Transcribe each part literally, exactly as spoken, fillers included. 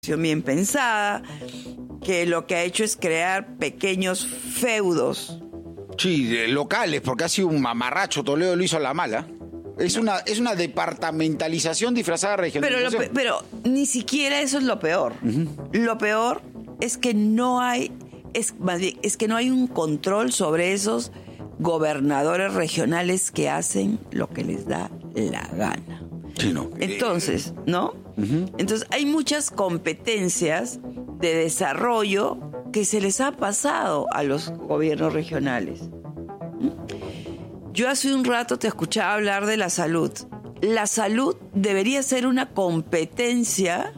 bien pensada, que lo que ha hecho es crear pequeños feudos. Sí, locales, porque ha sido un mamarracho. Toledo lo hizo a la mala. Es una, es una departamentalización disfrazada de regionalización. Pero, lo, pero ni siquiera eso es lo peor. Uh-huh. Lo peor es que no hay, es, más bien, es que no hay un control sobre esos gobernadores regionales que hacen lo que les da la gana. Sí, no. Entonces, ¿no? Uh-huh. Entonces hay muchas competencias de desarrollo que se les ha pasado a los gobiernos regionales. Yo hace un rato te escuchaba hablar de la salud. La salud debería ser una competencia,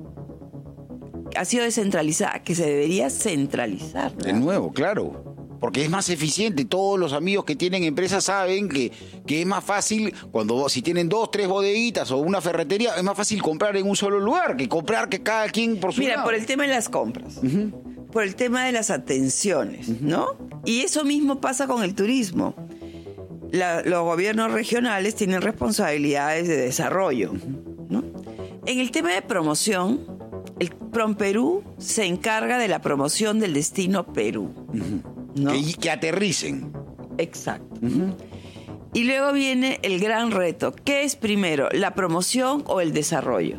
ha sido descentralizada, que se debería centralizar, ¿no? De nuevo, claro. Porque es más eficiente. Todos los amigos que tienen empresas saben que, que es más fácil, cuando si tienen dos, tres bodeguitas o una ferretería, es más fácil comprar en un solo lugar que comprar que cada quien por su Mira, lado. por el tema de las compras, uh-huh. por el tema de las atenciones, uh-huh. ¿no? Y eso mismo pasa con el turismo. La, los gobiernos regionales tienen responsabilidades de desarrollo, ¿no? En el tema de promoción, el PROMPERÚ se encarga de la promoción del destino Perú, uh-huh. ¿no? Que, que aterricen. Exacto. Uh-huh. Y luego viene el gran reto. ¿Qué es primero, la promoción o el desarrollo?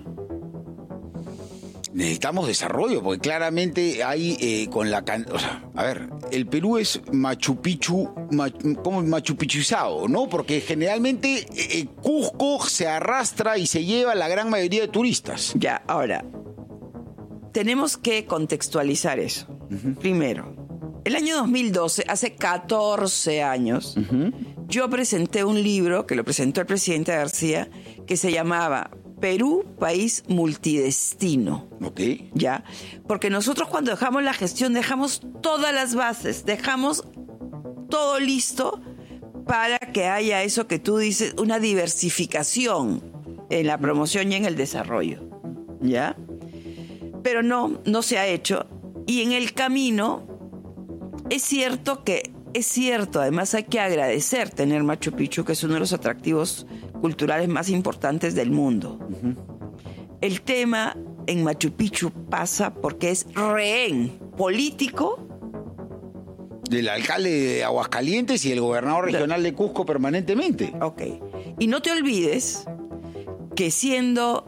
Necesitamos desarrollo, porque claramente hay eh, con la... O sea, a ver, el Perú es Machu Picchu, Machu, como Machu Picchuizado, ¿no? Porque generalmente eh, Cusco se arrastra y se lleva la gran mayoría de turistas. Ya, ahora, tenemos que contextualizar eso. Uh-huh. Primero, el año dos mil doce, hace catorce años, uh-huh. yo presenté un libro, que lo presentó el presidente García, que se llamaba Perú, país multidestino. Ok. ¿Ya? Porque nosotros cuando dejamos la gestión, dejamos todas las bases, dejamos todo listo para que haya eso que tú dices, una diversificación en la promoción y en el desarrollo. ¿Ya? Pero no, no se ha hecho. Y en el camino, es cierto que, es cierto, además hay que agradecer tener Machu Picchu, que es uno de los atractivos culturales más importantes del mundo. Uh-huh. El tema en Machu Picchu pasa porque es rehén político del alcalde de Aguascalientes y el gobernador regional de Cusco permanentemente. Ok. Y no te olvides que siendo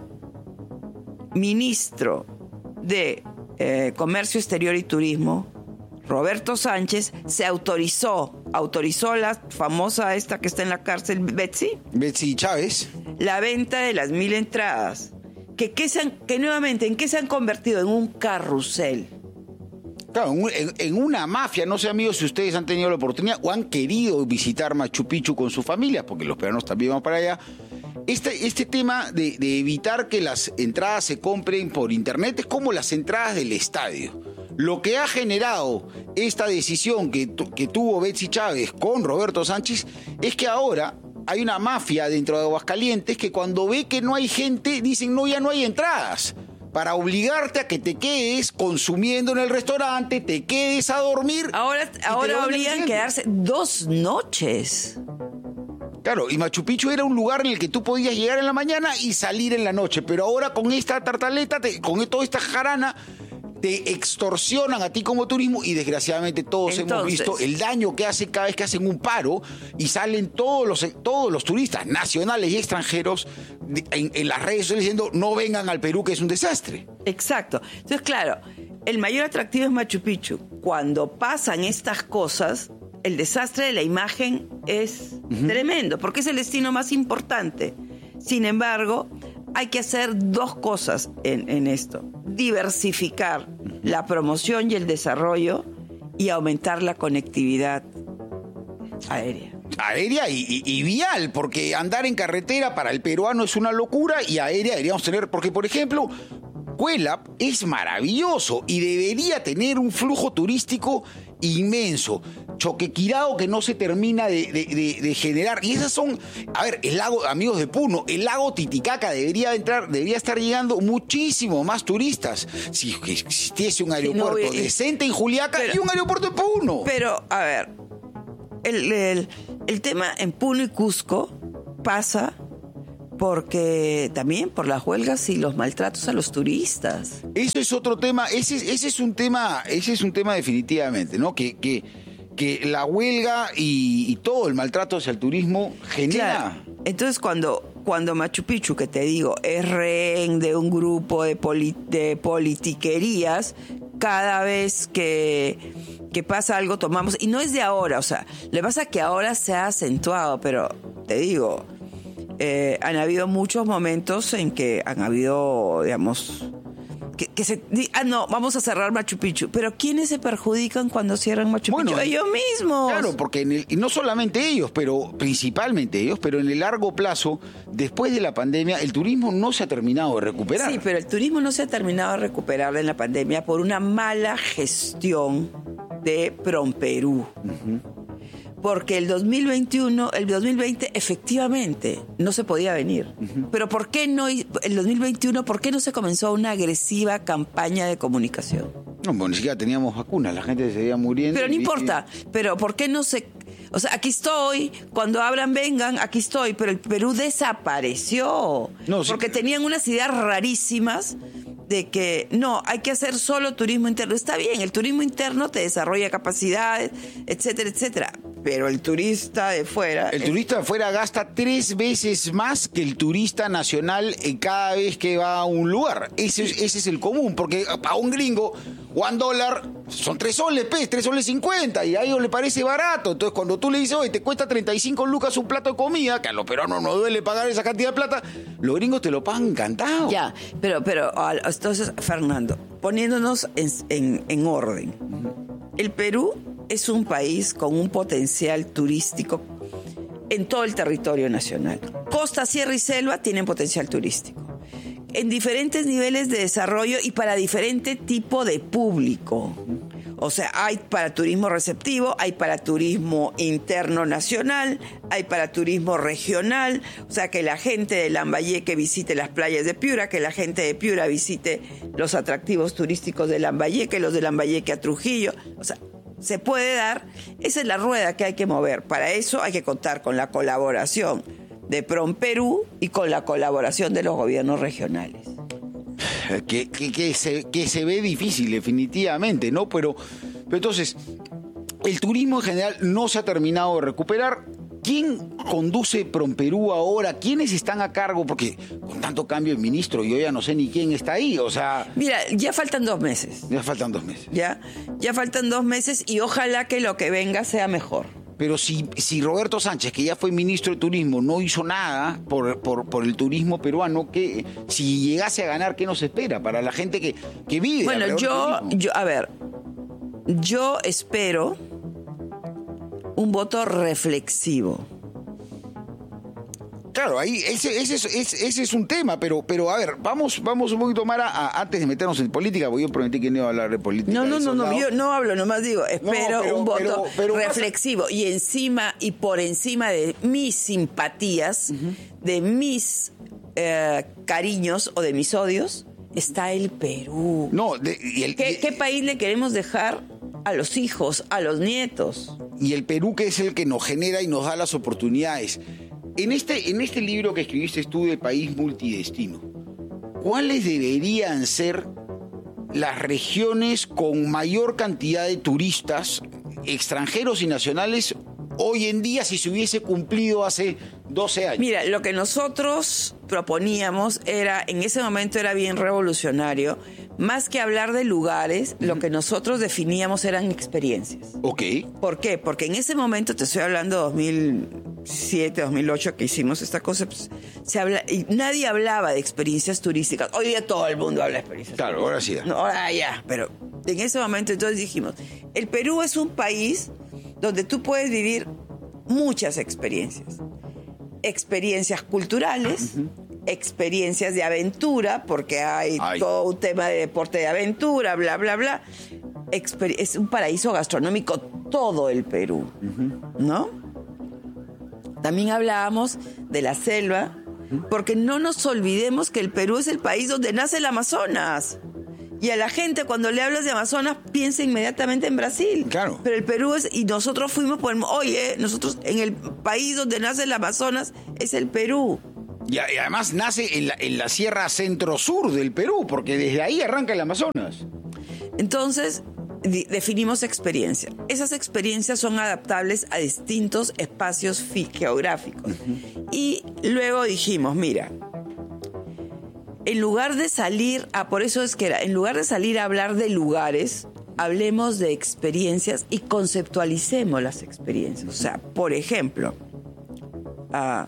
ministro de eh, Comercio Exterior y Turismo, Roberto Sánchez se autorizó, autorizó la famosa esta que está en la cárcel, Betsy. Betsy Chávez. La venta de las mil entradas. Que, que, se han, que nuevamente, ¿en qué se han convertido? En un carrusel. Claro, en, en una mafia. No sé, amigos, si ustedes han tenido la oportunidad o han querido visitar Machu Picchu con sus familias, porque los peruanos también van para allá. Este, este tema de, de evitar que las entradas se compren por internet es como las entradas del estadio. Lo que ha generado esta decisión que, que tuvo Betsy Chávez con Roberto Sánchez es que ahora hay una mafia dentro de Aguascalientes que cuando ve que no hay gente, dicen, no, ya no hay entradas. Para obligarte a que te quedes consumiendo en el restaurante, te quedes a dormir. Ahora, ahora obligan a quedarse dos noches. Claro, y Machu Picchu era un lugar en el que tú podías llegar en la mañana y salir en la noche. Pero ahora con esta tartaleta, te, con toda esta jarana, te extorsionan a ti como turismo y desgraciadamente todos Entonces, hemos visto el daño que hace cada vez que hacen un paro y salen todos los, todos los turistas nacionales y extranjeros en, en las redes sociales diciendo no vengan al Perú que es un desastre. Exacto. Entonces, claro, el mayor atractivo es Machu Picchu. Cuando pasan estas cosas, el desastre de la imagen es uh-huh. tremendo porque es el destino más importante. Sin embargo, hay que hacer dos cosas en, en esto. Diversificar la promoción y el desarrollo y aumentar la conectividad aérea. Aérea y, y, y vial, porque andar en carretera para el peruano es una locura y aérea deberíamos tener, porque por ejemplo, Cuelap es maravilloso y debería tener un flujo turístico inmenso. Choquequirao que no se termina de, de, de, de generar. Y esas son, a ver, el lago, amigos de Puno, el lago Titicaca debería entrar, debería estar llegando muchísimo más turistas. Si existiese un aeropuerto sí, no, decente en Juliaca pero, y un aeropuerto en Puno. Pero, a ver, el, el, el tema en Puno y Cusco pasa porque también por las huelgas y los maltratos a los turistas. Eso es otro tema, ese, ese es un tema, ese es un tema definitivamente, ¿no? Que, que, que la huelga y, y todo el maltrato hacia el turismo genera. Claro. Entonces cuando, cuando Machu Picchu, que te digo, es rehén de un grupo de, poli, de politiquerías, cada vez que, que pasa algo tomamos, y no es de ahora, o sea, le pasa que ahora se ha acentuado, pero te digo, eh, han habido muchos momentos en que han habido, digamos, que, que se, ah no, vamos a cerrar Machu Picchu, pero ¿quiénes se perjudican cuando cierran Machu Bueno, Picchu? Ellos mismos. Claro, porque en el, y no solamente ellos, pero principalmente ellos, pero en el largo plazo, después de la pandemia, el turismo no se ha terminado de recuperar. Sí, pero el turismo no se ha terminado de recuperar en la pandemia por una mala gestión de PROMPERÚ. Uh-huh. Porque el dos mil veintiuno, el dos mil veinte, efectivamente, no se podía venir. Uh-huh. Pero ¿por qué no, el dos mil veintiuno, por qué no se comenzó una agresiva campaña de comunicación? No, bueno, ni siquiera teníamos vacunas, la gente se seguía muriendo. Pero no y, importa, y... pero ¿por qué no se...? O sea, aquí estoy, cuando hablan, vengan, aquí estoy, pero el Perú desapareció. No, sí, porque pero... tenían unas ideas rarísimas de que no, hay que hacer solo turismo interno. Está bien, el turismo interno te desarrolla capacidades, etcétera, etcétera. Pero el turista de fuera... El es... turista de fuera gasta tres veces más que el turista nacional en cada vez que va a un lugar. Ese, ese es el común, porque a un gringo, one dólar son tres soles, pues, tres soles cincuenta, y a ellos les parece barato. Entonces, cuando tú le dices, oye, te cuesta treinta y cinco lucas un plato de comida, que a los peruanos no duele pagar esa cantidad de plata, los gringos te lo pagan encantado. Ya, pero, pero entonces, Fernando, poniéndonos en, en, en orden, el Perú es un país con un potencial turístico en todo el territorio nacional. Costa, sierra y selva tienen potencial turístico. En diferentes niveles de desarrollo y para diferente tipo de público. O sea, hay para turismo receptivo, hay para turismo interno nacional, hay para turismo regional, o sea, que la gente de Lambayeque visite las playas de Piura, que la gente de Piura visite los atractivos turísticos de Lambayeque, los de Lambayeque a Trujillo, o sea, se puede dar, esa es la rueda que hay que mover. Para eso hay que contar con la colaboración de PROMPERÚ y con la colaboración de los gobiernos regionales. Que, que, que, se, que se ve difícil, definitivamente, ¿no? Pero, pero entonces, el turismo en general no se ha terminado de recuperar. ¿Quién conduce PROMPERÚ ahora? ¿Quiénes están a cargo? Porque con tanto cambio de ministro, yo ya no sé ni quién está ahí, o sea... Mira, ya faltan dos meses. Ya faltan dos meses. Ya, ya faltan dos meses y ojalá que lo que venga sea mejor. Pero si, si Roberto Sánchez, que ya fue ministro de Turismo, no hizo nada por, por, por el turismo peruano, ¿qué, si llegase a ganar, ¿qué nos espera para la gente que, que vive? Bueno, yo, yo, a ver, yo espero un voto reflexivo. Claro, ahí ese, ese, ese, ese es un tema, pero, pero a ver, vamos, vamos un poquito más a, a, antes de meternos en política, porque yo prometí que no iba a hablar de política. No, no, no, no, yo no hablo, nomás digo, espero no, pero, un voto pero, pero reflexivo pasa... y encima y por encima de mis simpatías, uh-huh. de mis eh, cariños o de mis odios, está el Perú. No, de, y el, ¿Qué, y, ¿Qué país le queremos dejar a los hijos, a los nietos? Y el Perú, que es el que nos genera y nos da las oportunidades. En este, en este libro que escribiste tú de País Multidestino, ¿cuáles deberían ser las regiones con mayor cantidad de turistas extranjeros y nacionales hoy en día si se hubiese cumplido hace doce años? Mira, lo que nosotros proponíamos era, en ese momento era bien revolucionario, más que hablar de lugares, uh-huh. lo que nosotros definíamos eran experiencias. Ok. ¿Por qué? Porque en ese momento, te estoy hablando de dos mil siete, dos mil ocho, que hicimos esta cosa, pues, se habla, y nadie hablaba de experiencias turísticas. Hoy día todo el mundo habla de experiencias Claro, turísticas. ahora sí. No, ahora ya, pero en ese momento entonces dijimos, el Perú es un país donde tú puedes vivir muchas experiencias. Experiencias culturales, uh-huh. experiencias de aventura, porque hay Ay. todo un tema de deporte de aventura, bla, bla, bla. Exper- es un paraíso gastronómico todo el Perú, uh-huh. ¿no? También hablábamos de la selva, uh-huh. porque no nos olvidemos que el Perú es el país donde nace el Amazonas. Y a la gente cuando le hablas de Amazonas piensa inmediatamente en Brasil. Claro. Pero el Perú es, y nosotros fuimos por el, oye, nosotros en el país donde nace el Amazonas es el Perú. Y, y además nace en la, en la sierra centro-sur del Perú, porque desde ahí arranca el Amazonas. Entonces, di- definimos experiencia. Esas experiencias son adaptables a distintos espacios fi- geográficos. Uh-huh. Y luego dijimos, mira, en lugar de salir, ah, por eso es que era, en lugar de salir a hablar de lugares, hablemos de experiencias y conceptualicemos las experiencias. O sea, por ejemplo, ah,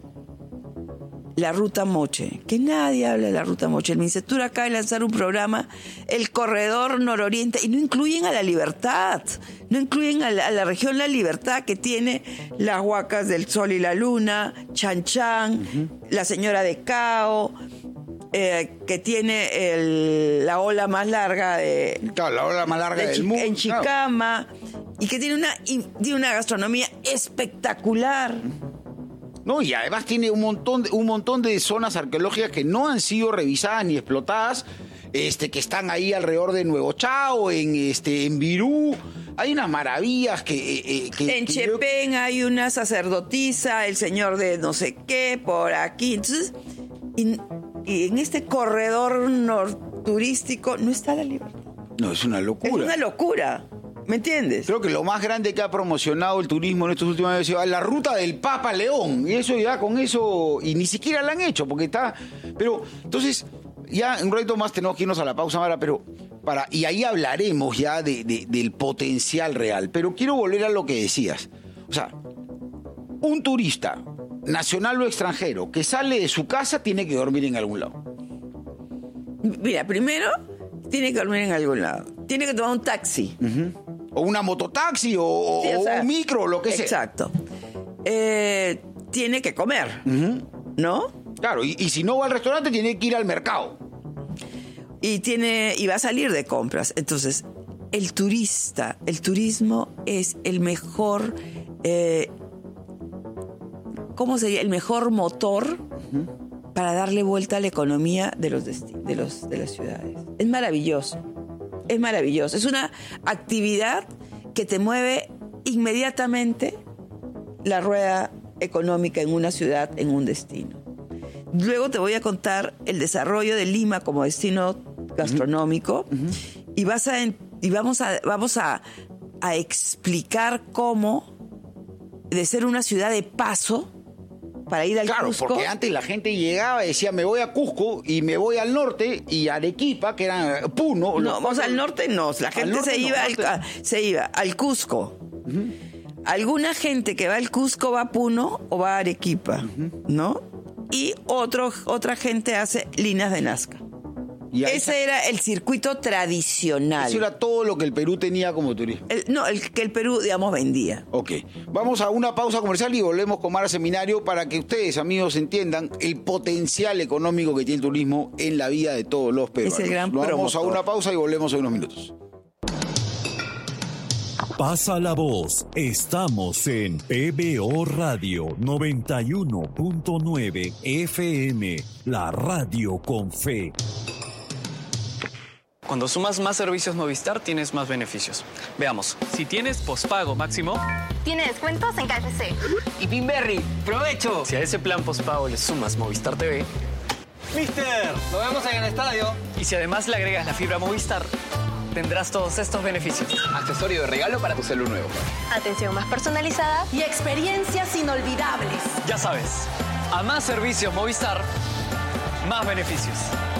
la Ruta Moche, que nadie habla de la Ruta Moche. El Mincetur acaba de lanzar un programa, el Corredor Nororiente, y no incluyen a La Libertad, no incluyen a la, a la región La Libertad, que tiene las Huacas del Sol y la Luna, Chan Chan, uh-huh. la Señora de Cao, eh, que tiene el, la ola más larga de... Claro, la ola más larga de del Chi- mundo. En Chicama, claro. Y que tiene una, y, tiene una gastronomía espectacular. No, y además tiene un montón de, un montón de zonas arqueológicas que no han sido revisadas ni explotadas, este, que están ahí alrededor de Nuevo Chao, en este, en Virú. Hay unas maravillas que... Eh, que en que Chepén yo... hay una sacerdotisa, el señor de no sé qué, por aquí. Entonces, y, y en este corredor nor- turístico no está la libertad. No, es una locura. Es una locura. ¿Me entiendes? Creo que lo más grande que ha promocionado el turismo en estos últimos años ha sido la ruta del Papa León. Y eso ya con eso... Y ni siquiera la han hecho, porque está... Pero, entonces, ya un rato más tenemos que irnos a la pausa, Mara, pero... para Y ahí hablaremos ya de, de, del potencial real. Pero quiero volver a lo que decías. O sea, un turista, nacional o extranjero, que sale de su casa, tiene que dormir en algún lado. Mira, primero, tiene que dormir en algún lado. Tiene que tomar un taxi. Uh-huh. O una mototaxi, o, sí, o, sea, o un micro, o lo que sea. Exacto. Eh, tiene que comer, uh-huh. ¿no? Claro, y, y si no va al restaurante, tiene que ir al mercado. Y, tiene, y va a salir de compras. Entonces, el turista, el turismo es el mejor... Eh, ¿Cómo sería? El mejor motor uh-huh. para darle vuelta a la economía de, los desti- de, los, de las ciudades. Es maravilloso. Es maravilloso. Es una actividad que te mueve inmediatamente la rueda económica en una ciudad, en un destino. Luego te voy a contar el desarrollo de Lima como destino gastronómico uh-huh. y, vas a, y vamos, a, vamos a, a explicar cómo de ser una ciudad de paso para ir al claro, Cusco. Porque antes la gente llegaba y decía, me voy a Cusco y me voy al norte y Arequipa, que era Puno. No, vamos al norte no, la gente se, no, iba norte. al, se iba al Cusco. Uh-huh. Alguna gente que va al Cusco va a Puno o va a Arequipa, uh-huh. ¿no? Y otro, otra gente hace líneas de Nazca. Y Ese esa... era el circuito tradicional. Eso era todo lo que el Perú tenía como turismo. El, no, el que el Perú, digamos, vendía. Ok. Vamos a una pausa comercial y volvemos con Mara Seminario para que ustedes, amigos, entiendan el potencial económico que tiene el turismo en la vida de todos los peruanos. Es el gran Vamos promotor. a una pausa y volvemos en unos minutos. Pasa la voz. Estamos en P B O Radio noventa y uno punto nueve F M, la radio con fe. Cuando sumas más servicios Movistar, tienes más beneficios. Veamos. Si tienes pospago máximo... Tiene descuentos en K F C. Y Pinberry, ¡provecho! Si a ese plan pospago le sumas Movistar T V... ¡Mister! ¡Nos vemos en el estadio! Y si además le agregas la fibra Movistar, tendrás todos estos beneficios. Accesorio de regalo para tu celu nuevo. Atención más personalizada y experiencias inolvidables. Ya sabes, a más servicios Movistar, más beneficios.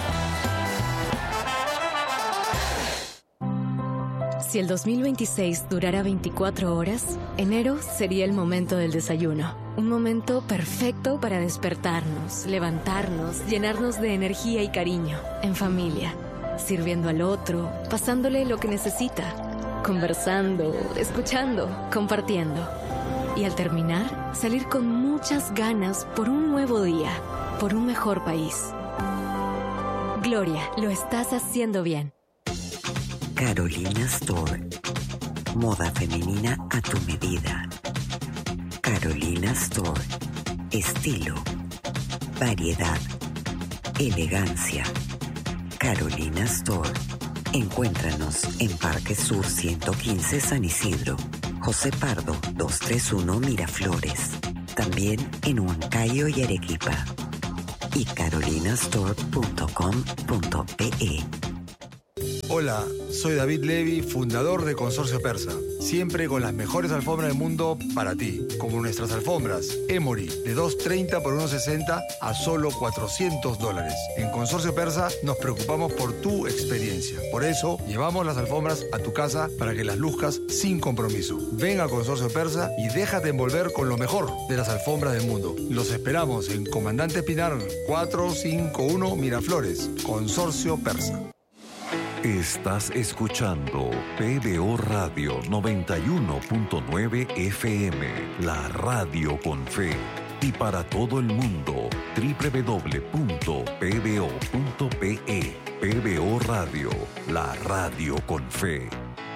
Si el dos mil veintiséis durara veinticuatro horas, enero sería el momento del desayuno. Un momento perfecto para despertarnos, levantarnos, llenarnos de energía y cariño, en familia, sirviendo al otro, pasándole lo que necesita, conversando, escuchando, compartiendo. Y al terminar, salir con muchas ganas por un nuevo día, por un mejor país. Gloria, lo estás haciendo bien. Carolina Store. Moda femenina a tu medida. Carolina Store. Estilo, variedad, elegancia. Carolina Store. Encuéntranos en Parque Sur ciento quince San Isidro, José Pardo doscientos treinta y uno Miraflores. También en Huancayo y Arequipa. y carolina store punto com punto pe. Hola, soy David Levy, fundador de Consorcio Persa. Siempre con las mejores alfombras del mundo para ti, como nuestras alfombras Emory de dos treinta por uno sesenta a solo cuatrocientos dólares. En Consorcio Persa nos preocupamos por tu experiencia. Por eso llevamos las alfombras a tu casa para que las luzcas sin compromiso. Ven a Consorcio Persa y déjate envolver con lo mejor de las alfombras del mundo. Los esperamos en Comandante Espinar cuatrocientos cincuenta y uno Miraflores. Consorcio Persa. Estás escuchando P B O Radio noventa y uno punto nueve F M, la radio con fe. Y para todo el mundo, doble u doble u doble u punto p b o punto p e. P B O Radio, la radio con fe.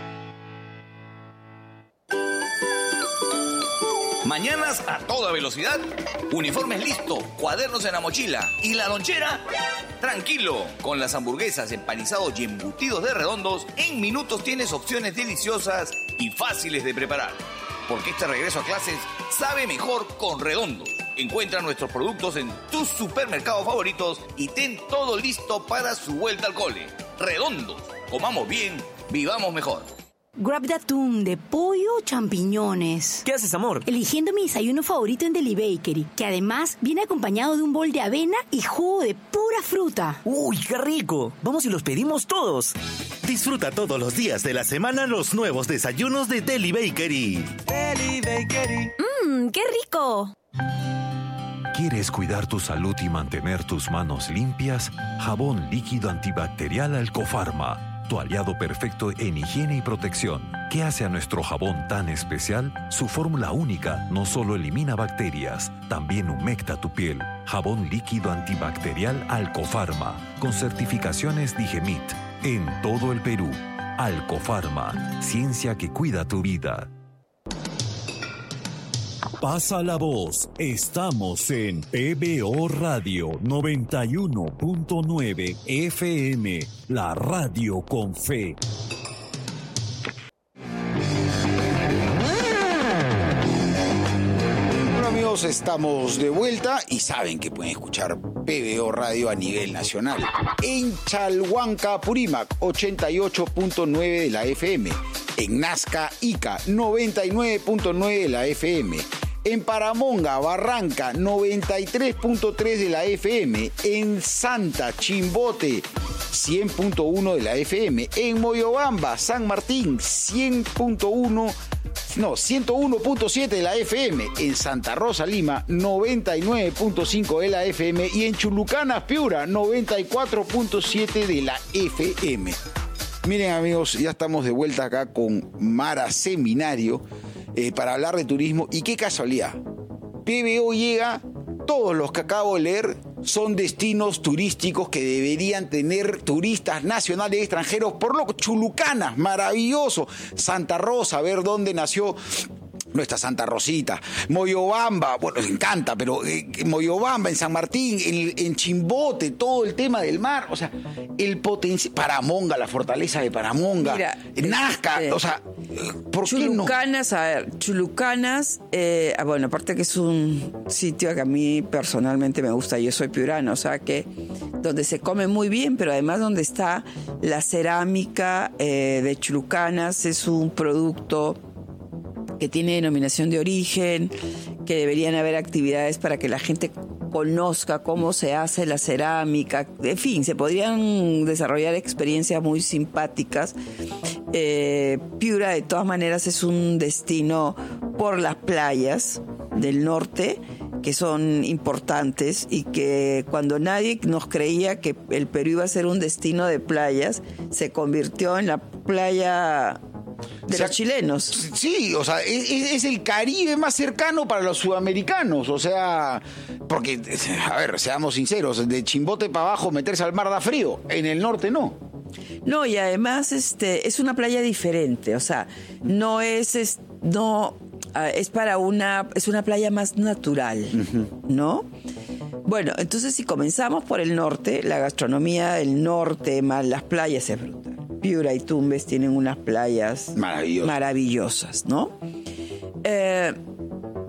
Mañanas a toda velocidad, uniformes listo, cuadernos en la mochila y la lonchera. Tranquilo, con las hamburguesas, empanizados y embutidos de Redondos, en minutos tienes opciones deliciosas y fáciles de preparar. Porque este regreso a clases sabe mejor con Redondos. Encuentra nuestros productos en tus supermercados favoritos y ten todo listo para su vuelta al cole. Redondos, comamos bien, vivamos mejor. Grab de atún, de pollo o champiñones. ¿Qué haces, amor? Eligiendo mi desayuno favorito en Deli Bakery, que además viene acompañado de un bol de avena y jugo de pura fruta. ¡Uy, qué rico! Vamos y los pedimos todos. Disfruta todos los días de la semana los nuevos desayunos de Deli Bakery. Deli Bakery. ¡Mmm, qué rico! ¿Quieres cuidar tu salud y mantener tus manos limpias? Jabón líquido antibacterial Alcofarma, tu aliado perfecto en higiene y protección. ¿Qué hace a nuestro jabón tan especial? Su fórmula única no solo elimina bacterias, también humecta tu piel. Jabón líquido antibacterial Alcofarma, con certificaciones Digemit. En todo el Perú. Alcofarma, ciencia que cuida tu vida. Pasa la voz. Estamos en P B O Radio noventa y uno punto nueve F M, la radio con fe. Bueno, amigos, estamos de vuelta y saben que pueden escuchar P B O Radio a nivel nacional. En Chalhuanca, Apurímac, ochenta y ocho punto nueve de la F M. En Nazca, Ica, noventa y nueve punto nueve de la F M. En Paramonga, Barranca, noventa y tres punto tres de la F M. En Santa, Chimbote, cien punto uno de la F M. En Moyobamba, San Martín, cien punto uno, no, ciento uno punto siete de la F M. En Santa Rosa, Lima, noventa y nueve punto cinco de la F M. Y en Chulucanas, Piura, noventa y cuatro punto siete de la F M. Miren, amigos, ya estamos de vuelta acá con Mara Seminario eh, para hablar de turismo. Y qué casualidad, P B O llega, todos los que acabo de leer son destinos turísticos que deberían tener turistas nacionales y extranjeros. Por lo Chulucanas, maravilloso. Santa Rosa, a ver dónde nació nuestra Santa Rosita. Moyobamba, bueno, les encanta, pero eh, Moyobamba, en San Martín, en, en Chimbote, todo el tema del mar, o sea, el potencial. Paramonga, la fortaleza de Paramonga. Mira, Nazca, este, o sea, ¿por Chulucanas, qué no? a ver, Chulucanas, eh, bueno, aparte que es un sitio que a mí personalmente me gusta, yo soy piurana, o sea que donde se come muy bien, pero además donde está la cerámica eh, de Chulucanas, es un producto que tiene denominación de origen, que deberían haber actividades para que la gente conozca cómo se hace la cerámica. En fin, se podrían desarrollar experiencias muy simpáticas. Eh, Piura, de todas maneras, es un destino por las playas del norte, que son importantes y que cuando nadie nos creía que el Perú iba a ser un destino de playas, se convirtió en la playa de o sea, los chilenos. Sí, o sea, es, es el Caribe más cercano para los sudamericanos, o sea, porque, a ver, seamos sinceros, de Chimbote para abajo meterse al mar da frío, en el norte no. No, y además este es una playa diferente, o sea, no es, es no es para una es una playa más natural, uh-huh. ¿no? Bueno, entonces si comenzamos por el norte, la gastronomía del norte más las playas es brutal. Piura y Tumbes tienen unas playas maravillosas, maravillosas ¿no? Eh,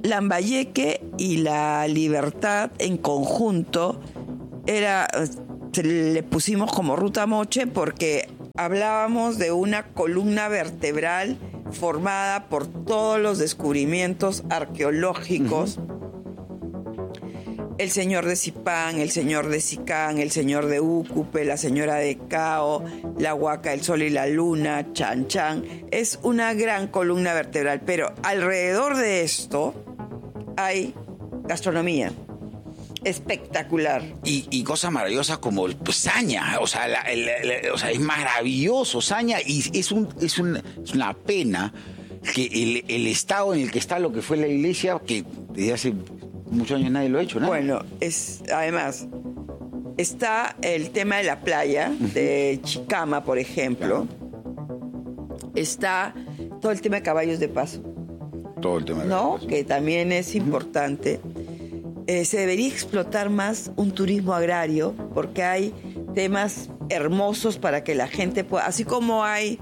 Lambayeque y La Libertad en conjunto era, se le pusimos como Ruta Moche porque hablábamos de una columna vertebral formada por todos los descubrimientos arqueológicos. Uh-huh. El señor de Zipán, el señor de Sicán, el señor de Úcupe, la señora de Cao, la Huaca, el Sol y la Luna, Chan Chan. Es una gran columna vertebral, pero alrededor de esto hay gastronomía espectacular. Y, y cosas maravillosas como pues, Saña, o sea, la, la, la, o sea, es maravilloso Saña y es, un, es, un, es una pena que el, el estado en el que está lo que fue la iglesia, que desde hace muchos años nadie lo ha hecho, ¿no? Bueno, es además está el tema de la playa, uh-huh. de Chicama, por ejemplo. Claro. Está todo el tema de caballos de paso. Todo el tema de ¿no? caballos. Que también es importante. Eh, se debería explotar más un turismo agrario, porque hay temas hermosos para que la gente pueda, así como hay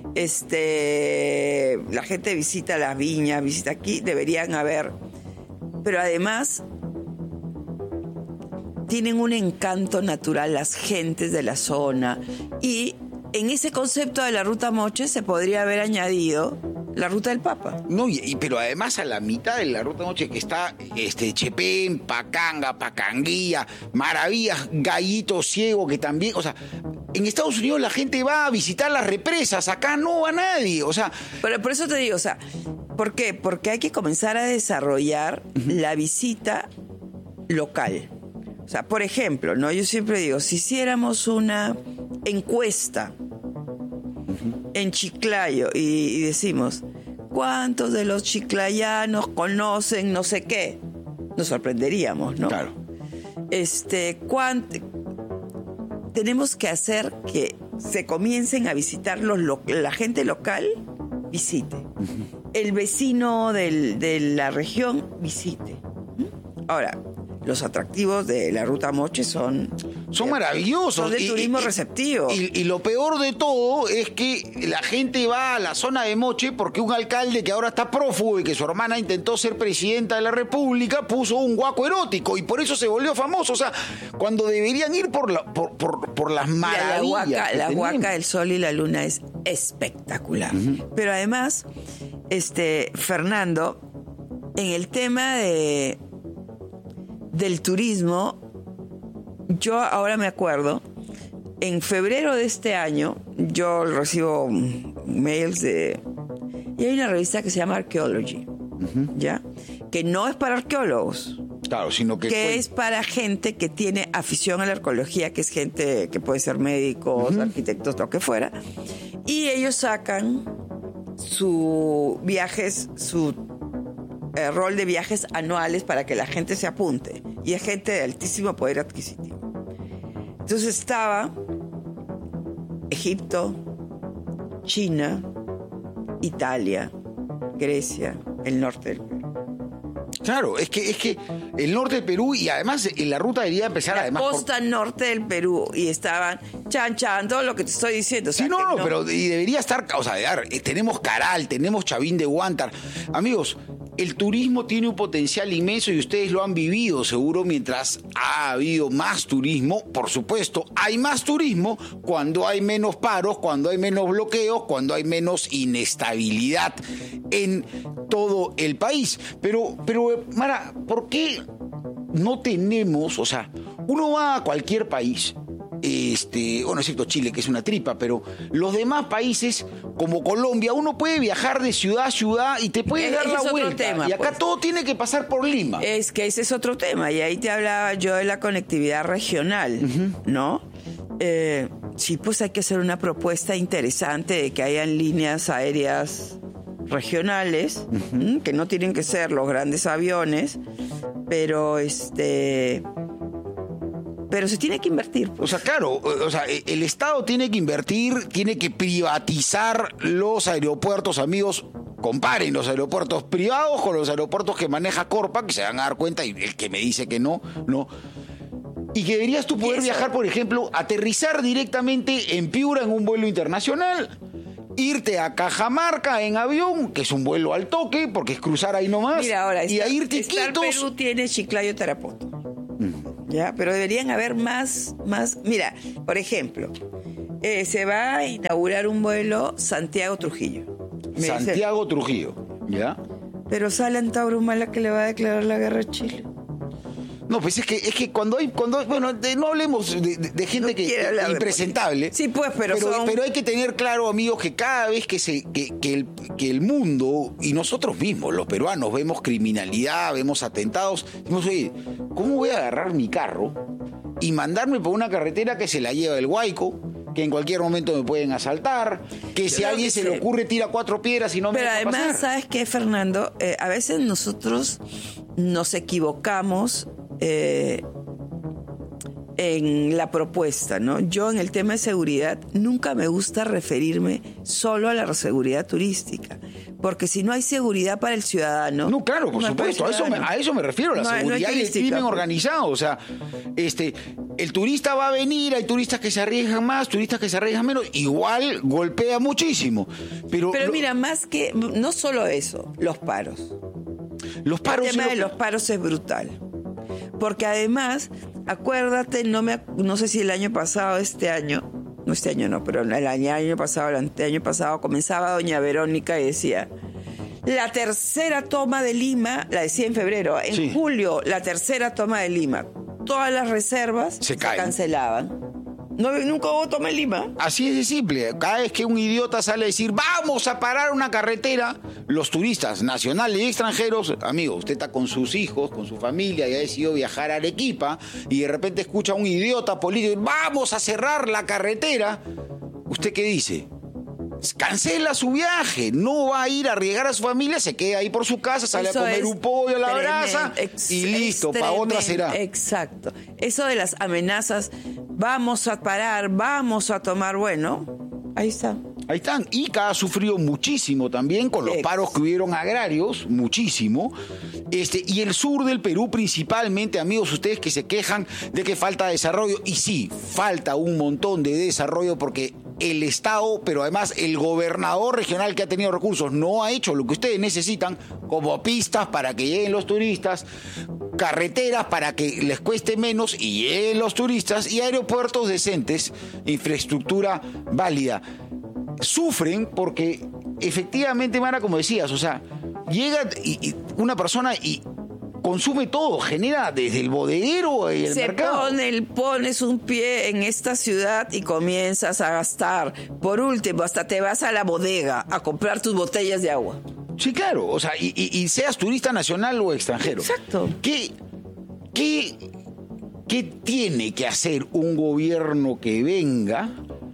este la gente visita las viñas, visita aquí, deberían haber. Pero además tienen un encanto natural las gentes de la zona. Y en ese concepto de la Ruta Moche se podría haber añadido la Ruta del Papa. No, y, y, pero además a la mitad de la Ruta Moche que está este, Chepén, Pacanga, Pacanguía, Maravillas, Gallito Ciego, que también, o sea, en Estados Unidos la gente va a visitar las represas, acá no va nadie, o sea... Pero por eso te digo, o sea... ¿Por qué? Porque hay que comenzar a desarrollar uh-huh. la visita local. O sea, por ejemplo, ¿no? Yo siempre digo, si hiciéramos una encuesta uh-huh. en Chiclayo y, y decimos, ¿cuántos de los chiclayanos conocen no sé qué? Nos sorprenderíamos, ¿no? Claro. Este, ¿cuánto? Tenemos que hacer que se comiencen a visitar los lo- la gente local, visite. Uh-huh. El vecino del, de la región visite. Ahora, los atractivos de la Ruta Moche son... Son maravillosos. Son de y, turismo y, receptivo. Y, y lo peor de todo es que la gente va a la zona de Moche porque un alcalde que ahora está prófugo y que su hermana intentó ser presidenta de la República puso un guaco erótico y por eso se volvió famoso. O sea, cuando deberían ir por, la, por, por, por las maravillas. La, que la tenemos. Huaca, el Sol y la Luna es espectacular. Uh-huh. Pero además, este, Fernando, en el tema de... del turismo, yo ahora me acuerdo, en febrero de este año, yo recibo mails de... Y hay una revista que se llama Archaeology, uh-huh. ¿ya? Que no es para arqueólogos. Claro, sino que... Que fue... es para gente que tiene afición a la arqueología, que es gente que puede ser médicos, uh-huh. arquitectos, lo que fuera. Y ellos sacan su viajes, su... Eh, rol de viajes anuales para que la gente se apunte. Y es gente de altísimo poder adquisitivo. Entonces estaba Egipto, China, Italia, Grecia, el norte del Perú. Claro, es que, es que el norte del Perú y además en la ruta debería empezar la además costa por... norte del Perú y estaban chan chan, todo lo que te estoy diciendo. O sea, sí, no, no, no, pero y debería estar, o sea, tenemos Caral, tenemos Chavín de Huántar. Amigos, el turismo tiene un potencial inmenso y ustedes lo han vivido seguro mientras ha habido más turismo. Por supuesto, hay más turismo cuando hay menos paros, cuando hay menos bloqueos, cuando hay menos inestabilidad en todo el país. Pero, pero Mara, ¿por qué no tenemos, o sea, uno va a cualquier país, este, bueno, excepto Chile, que es una tripa, pero los demás países, como Colombia, uno puede viajar de ciudad a ciudad y te puede es, dar la es vuelta. Tema, y acá pues. todo tiene que pasar por Lima. Es que ese es otro tema, y ahí te hablaba yo de la conectividad regional, uh-huh. ¿no? Eh, sí, pues hay que hacer una propuesta interesante de que hayan líneas aéreas regionales, uh-huh. que no tienen que ser los grandes aviones, pero este... Pero se tiene que invertir. Pues. O sea, claro, o sea, el Estado tiene que invertir, tiene que privatizar los aeropuertos, amigos. Comparen los aeropuertos privados con los aeropuertos que maneja Corpa, que se van a dar cuenta, y el que me dice que no, no. Y que deberías tú poder viajar, por ejemplo, aterrizar directamente en Piura en un vuelo internacional irte a Cajamarca en avión, que es un vuelo al toque, porque es cruzar ahí nomás. Mira, ahora, y Star, a irte Star Iquitos. Perú tiene Chiclayo Tarapoto. Mm. Ya, pero deberían haber más, más. Mira, por ejemplo, eh, se va a inaugurar un vuelo Santiago-Trujillo. Santiago Trujillo, ¿ya? Pero sale Antauro Humala que le va a declarar la guerra a Chile. No, pues es que es que cuando hay, cuando hay, bueno, de, no hablemos de, de, de gente no que es impresentable. Sí, pues, pero pero, son... pero hay que tener claro, amigos, que cada vez que se que, que, el, que el mundo y nosotros mismos, los peruanos, vemos criminalidad, vemos atentados, decimos, oye, ¿cómo voy a agarrar mi carro y mandarme por una carretera que se la lleva el Guayco? Que en cualquier momento me pueden asaltar, que si a alguien se le ocurre tira cuatro piedras y no me Pero deja además, pasar. ¿sabes qué, Fernando? Eh, a veces nosotros nos equivocamos eh, en la propuesta, ¿no? Yo en el tema de seguridad nunca me gusta referirme solo a la seguridad turística, porque si no hay seguridad para el ciudadano... No, claro, por no supuesto, a eso, me, a eso me refiero, la no, seguridad no y el crimen organizado, o sea, este, el turista va a venir, hay turistas que se arriesgan más, turistas que se arriesgan menos, igual golpea muchísimo. Pero, pero lo, mira, más que, no solo eso, los paros. Los paros... El tema lo, de los paros es brutal, porque además, acuérdate, no, me, no sé si el año pasado, este año... No este año no, pero el año, el año pasado, el año pasado comenzaba doña Verónica y decía, la tercera toma de Lima, la decía en febrero, en sí. julio, la tercera toma de Lima, todas las reservas se, se cancelaban. No, nunca hubo toma en Lima. Así es de simple. Cada vez que un idiota sale a decir, vamos a parar una carretera, los turistas nacionales y extranjeros, amigo, usted está con sus hijos, con su familia, y ha decidido viajar a Arequipa, y de repente escucha a un idiota político, vamos a cerrar la carretera. ¿Usted qué dice? Cancela su viaje, no va a ir a arriesgar a su familia, se queda ahí por su casa, sale Eso a comer un pollo a la brasa y listo, para otra será. Exacto. Eso de las amenazas, vamos a parar, vamos a tomar, bueno, ahí está. Ahí están. Ica ha sufrido muchísimo también con los paros que hubieron agrarios, muchísimo. Este, y el sur del Perú principalmente, amigos, ustedes que se quejan de que falta desarrollo. Y sí, falta un montón de desarrollo porque el Estado, pero además el gobernador regional que ha tenido recursos no ha hecho lo que ustedes necesitan, como pistas para que lleguen los turistas, carreteras para que les cueste menos y lleguen los turistas, y aeropuertos decentes, infraestructura válida. Sufren porque efectivamente, Mara, como decías, o sea, llega y, y una persona y consume todo, genera desde el bodeguero y el Se mercado. Pone el, pones un pie en esta ciudad y comienzas a gastar. Por último, hasta te vas a la bodega a comprar tus botellas de agua. Sí, claro, o sea, y, y, y seas turista nacional o extranjero. Exacto. ¿Qué, qué, qué tiene que hacer un gobierno que venga,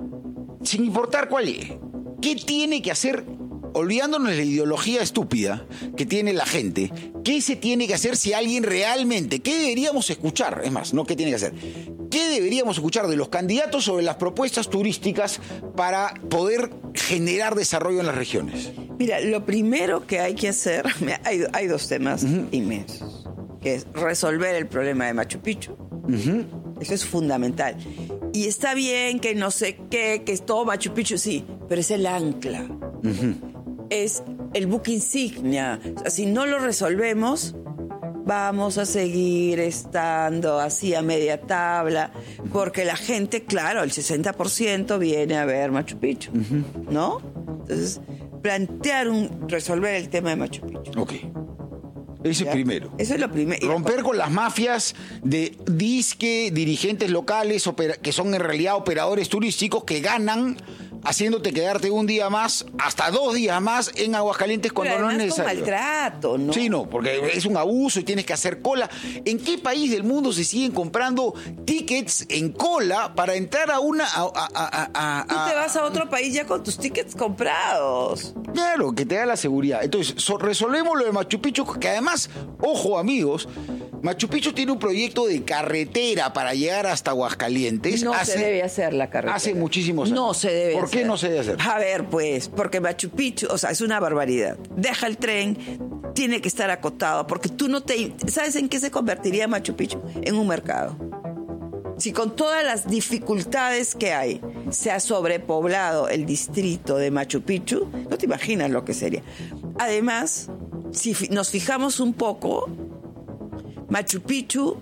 sin importar cuál es? ¿Qué tiene que hacer, olvidándonos de la ideología estúpida que tiene la gente? ¿Qué se tiene que hacer si alguien realmente, qué deberíamos escuchar? Es más, no qué tiene que hacer. ¿Qué deberíamos escuchar de los candidatos sobre las propuestas turísticas para poder generar desarrollo en las regiones? Mira, lo primero que hay que hacer, hay, hay dos temas uh-huh. inmensos, que es resolver el problema de Machu Picchu. Uh-huh. Eso es fundamental. Y está bien que no sé qué, que es todo Machu Picchu, sí, pero es el ancla. Uh-huh. Es el buque insignia. O sea, si no lo resolvemos, vamos a seguir estando así a media tabla, porque la gente, claro, el sesenta por ciento viene a ver Machu Picchu, uh-huh. ¿no? Entonces, plantear un, resolver el tema de Machu Picchu. Ok. Ese es primero. Eso es lo primero. Romper con las mafias de disque dirigentes locales opera, que son en realidad operadores turísticos que ganan haciéndote quedarte un día más, hasta dos días más en Aguascalientes cuando no es necesario. Con maltrato, ¿no? Sí, no, porque es un abuso y tienes que hacer cola. ¿En qué país del mundo se siguen comprando tickets en cola para entrar a una... A, a, a, a, Tú te vas a otro país ya con tus tickets comprados. Claro, que te da la seguridad. Entonces, so, resolvemos lo de Machu Picchu, que además, ojo amigos, Machu Picchu tiene un proyecto de carretera para llegar hasta Aguascalientes. No hace, se debe hacer la carretera. Hace muchísimos años. No se debe ¿Por hacer. qué no se debe hacer? A ver, pues, porque Machu Picchu, o sea, es una barbaridad. Deja el tren, tiene que estar acotado, porque tú no te... ¿Sabes en qué se convertiría Machu Picchu? En un mercado. si con todas las dificultades que hay se ha sobrepoblado el distrito de Machu Picchu, no te imaginas lo que sería. Además, si nos fijamos un poco, Machu Picchu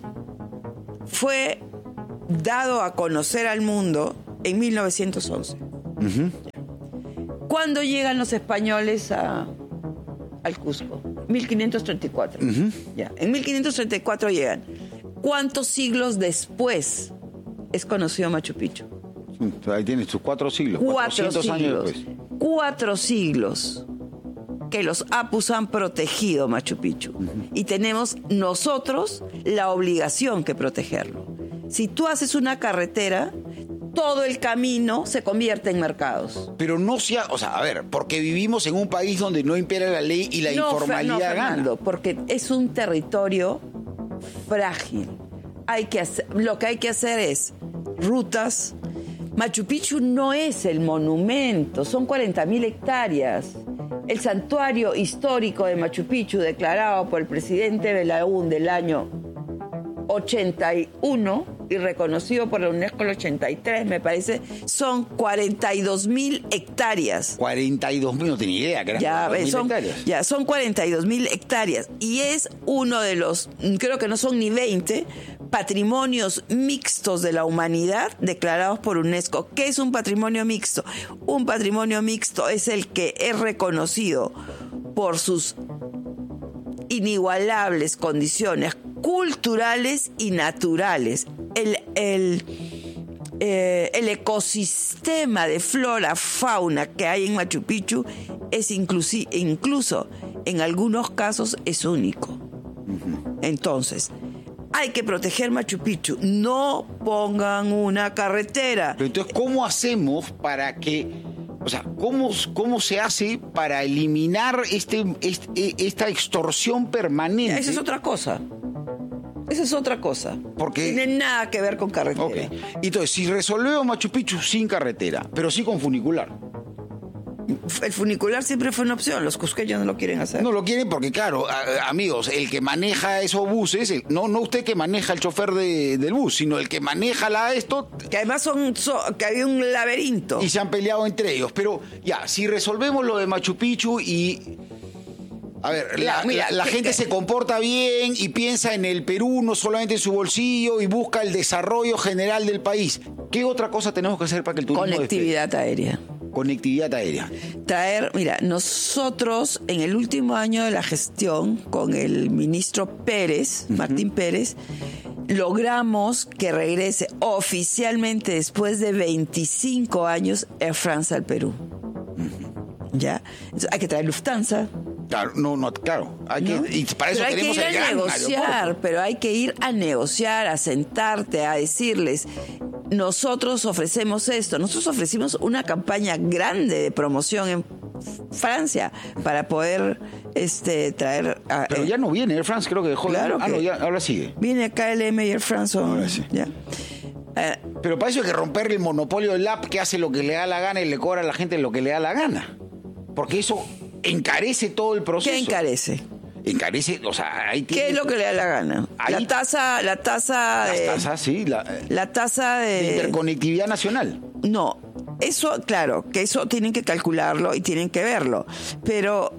fue dado a conocer al mundo en mil novecientos once. Uh-huh. ¿Cuándo llegan los españoles a, al Cusco? mil quinientos treinta y cuatro. Uh-huh. Ya. En mil quinientos treinta y cuatro llegan. ¿Cuántos siglos después es conocido Machu Picchu? Ahí tienes tus cuatro siglos. Cuatro siglos. Años después. Cuatro siglos que los Apus han protegido Machu Picchu. Uh-huh. Y tenemos nosotros la obligación que protegerlo. Si tú haces una carretera, todo el camino se convierte en mercados. Pero no sea, o sea, a ver, porque vivimos en un país donde no impera la ley y la no, informalidad no, Fernando, gana. Porque es un territorio frágil. Hay que hacer, lo que hay que hacer es rutas. Machu Picchu no es el monumento, son cuarenta mil hectáreas. El santuario histórico de Machu Picchu, declarado por el presidente Belaún del año ochenta y uno y reconocido por la UNESCO en el ochenta y tres, me parece, son cuarenta y dos mil hectáreas. cuarenta y dos mil, no tenía idea que eran ya, cuarenta y dos mil son, hectáreas. Ya, son cuarenta y dos mil hectáreas. Y es uno de los, creo que no son ni veinte, patrimonios mixtos de la humanidad declarados por UNESCO. ¿Qué es un patrimonio mixto? Un patrimonio mixto es el que es reconocido por sus inigualables condiciones culturales y naturales. El, el, eh, el ecosistema de flora, fauna que hay en Machu Picchu es inclusi- incluso en algunos casos es único. Uh-huh. Entonces, hay que proteger Machu Picchu. No pongan una carretera. Pero entonces, ¿cómo hacemos para que, o sea, cómo, cómo se hace para eliminar este, este esta extorsión permanente? Esa es otra cosa. Esa es otra cosa. Porque tiene nada que ver con carretera. Okay. Entonces, si resolvemos Machu Picchu sin carretera, pero sí con funicular. El funicular siempre fue una opción. Los cusqueños no lo quieren hacer. No lo quieren porque, claro, a, amigos, el que maneja esos buses, el, no, no usted que maneja el chofer de, del bus, sino el que maneja la esto. Que además son, son que había un laberinto. Y se han peleado entre ellos. Pero ya, si resolvemos lo de Machu Picchu y... A ver, la, mira, la, la gente que, se comporta bien y piensa en el Perú, no solamente en su bolsillo, y busca el desarrollo general del país. ¿Qué otra cosa tenemos que hacer para que el turismo Conectividad despegue? aérea. Conectividad aérea. Traer, mira, nosotros en el último año de la gestión con el ministro Pérez, uh-huh. Martín Pérez, logramos que regrese oficialmente después de veinticinco años Air France al Perú. Uh-huh. ¿Ya? Entonces, hay que traer Lufthansa. Claro, no, no, claro. Hay ¿No? que, y para eso pero hay tenemos que ir el a gran negociar, aeropuerto. pero hay que ir a negociar, a sentarte, a decirles, nosotros ofrecemos esto. Nosotros ofrecimos una campaña grande de promoción en Francia para poder este traer... A, pero ya no viene Air France, creo que dejó. Claro ah, que no, ya, ahora sigue. Viene K L M y Air France. Ahora sí. Ya. Uh, pero para eso hay que romper el monopolio del app que hace lo que le da la gana y le cobra a la gente lo que le da la gana. Porque eso encarece todo el proceso. ¿Qué encarece? Encarece, o sea, ahí tiene... ¿Qué es lo que le da la gana? Ahí, la tasa, la tasa Las de... tasas, sí. La, la tasa de... de interconectividad nacional. No, eso, claro, que eso tienen que calcularlo y tienen que verlo. Pero...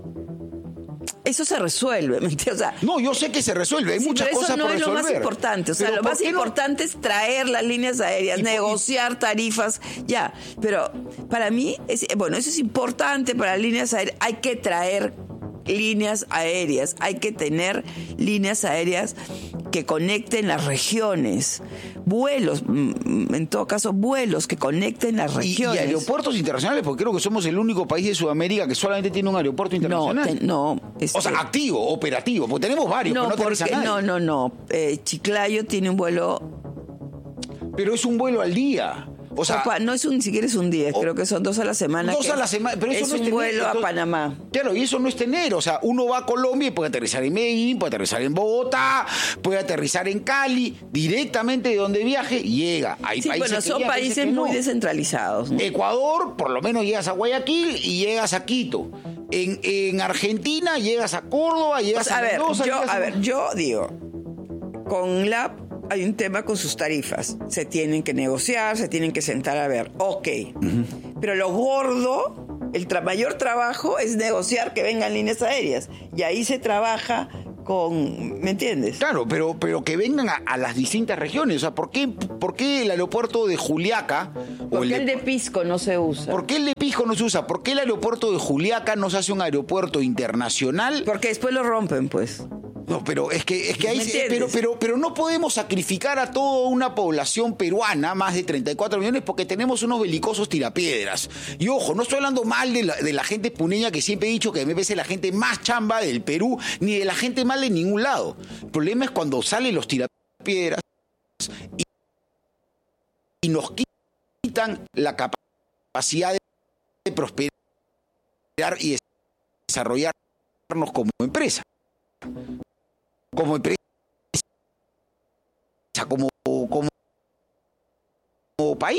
eso se resuelve, ¿me entiendes? O sea, no, yo sé que se resuelve, hay sí, muchas pero cosas eso no por es resolver. lo más importante, o sea, pero lo más importante no? es traer las líneas aéreas, y, negociar y, tarifas, ya, pero para mí, es, bueno, eso es importante para las líneas aéreas, hay que traer líneas aéreas, hay que tener líneas aéreas que conecten las regiones, vuelos, en todo caso vuelos que conecten las regiones. Y, y aeropuertos internacionales, porque creo que somos el único país de Sudamérica que solamente tiene un aeropuerto internacional. No, te, no este, o sea, activo, operativo, porque tenemos varios, no, pero no porque, no, no, no. Eh, Chiclayo tiene un vuelo... Pero es un vuelo al día. O sea, Opa, no es un, ni siquiera es un día, o, creo que son dos a la semana. Dos a la semana, pero eso es no es un tener, vuelo entonces, a Panamá. Claro, y eso no es tener, o sea, uno va a Colombia y puede aterrizar en Medellín, puede aterrizar en Bogotá, puede aterrizar en Cali, directamente de donde viaje, llega. Hay sí, países bueno, son que países que muy no. descentralizados, ¿no? Ecuador, por lo menos llegas a Guayaquil y llegas a Quito. En, en Argentina llegas a Córdoba, llegas o sea, a Mendoza. A ver, yo, a... a ver, yo digo, con la hay un tema con sus tarifas. Se tienen que negociar, se tienen que sentar a ver. Ok. Uh-huh. Pero lo gordo, el tra- mayor trabajo es negociar que vengan líneas aéreas. Y ahí se trabaja con... ¿Me entiendes? Claro, pero, pero que vengan a, a las distintas regiones. O sea, ¿por qué, por qué el aeropuerto de Juliaca... ¿Por qué el de, el de Pisco no se usa? ¿Por qué el de Pisco no se usa? ¿Por qué el aeropuerto de Juliaca no se hace un aeropuerto internacional? Porque después lo rompen, pues. No, pero es que, es que ahí se, pero, pero, pero no podemos sacrificar a toda una población peruana, más de treinta y cuatro millones, porque tenemos unos belicosos tirapiedras. Y ojo, no estoy hablando mal de la, de la gente puneña, que siempre he dicho que me parece la gente más chamba del Perú, ni de la gente mal de ningún lado. El problema es cuando salen los tirapiedras y, y nos quitan la capacidad de, de prosperar y desarrollarnos como empresa. Como empresa, como, como, como país.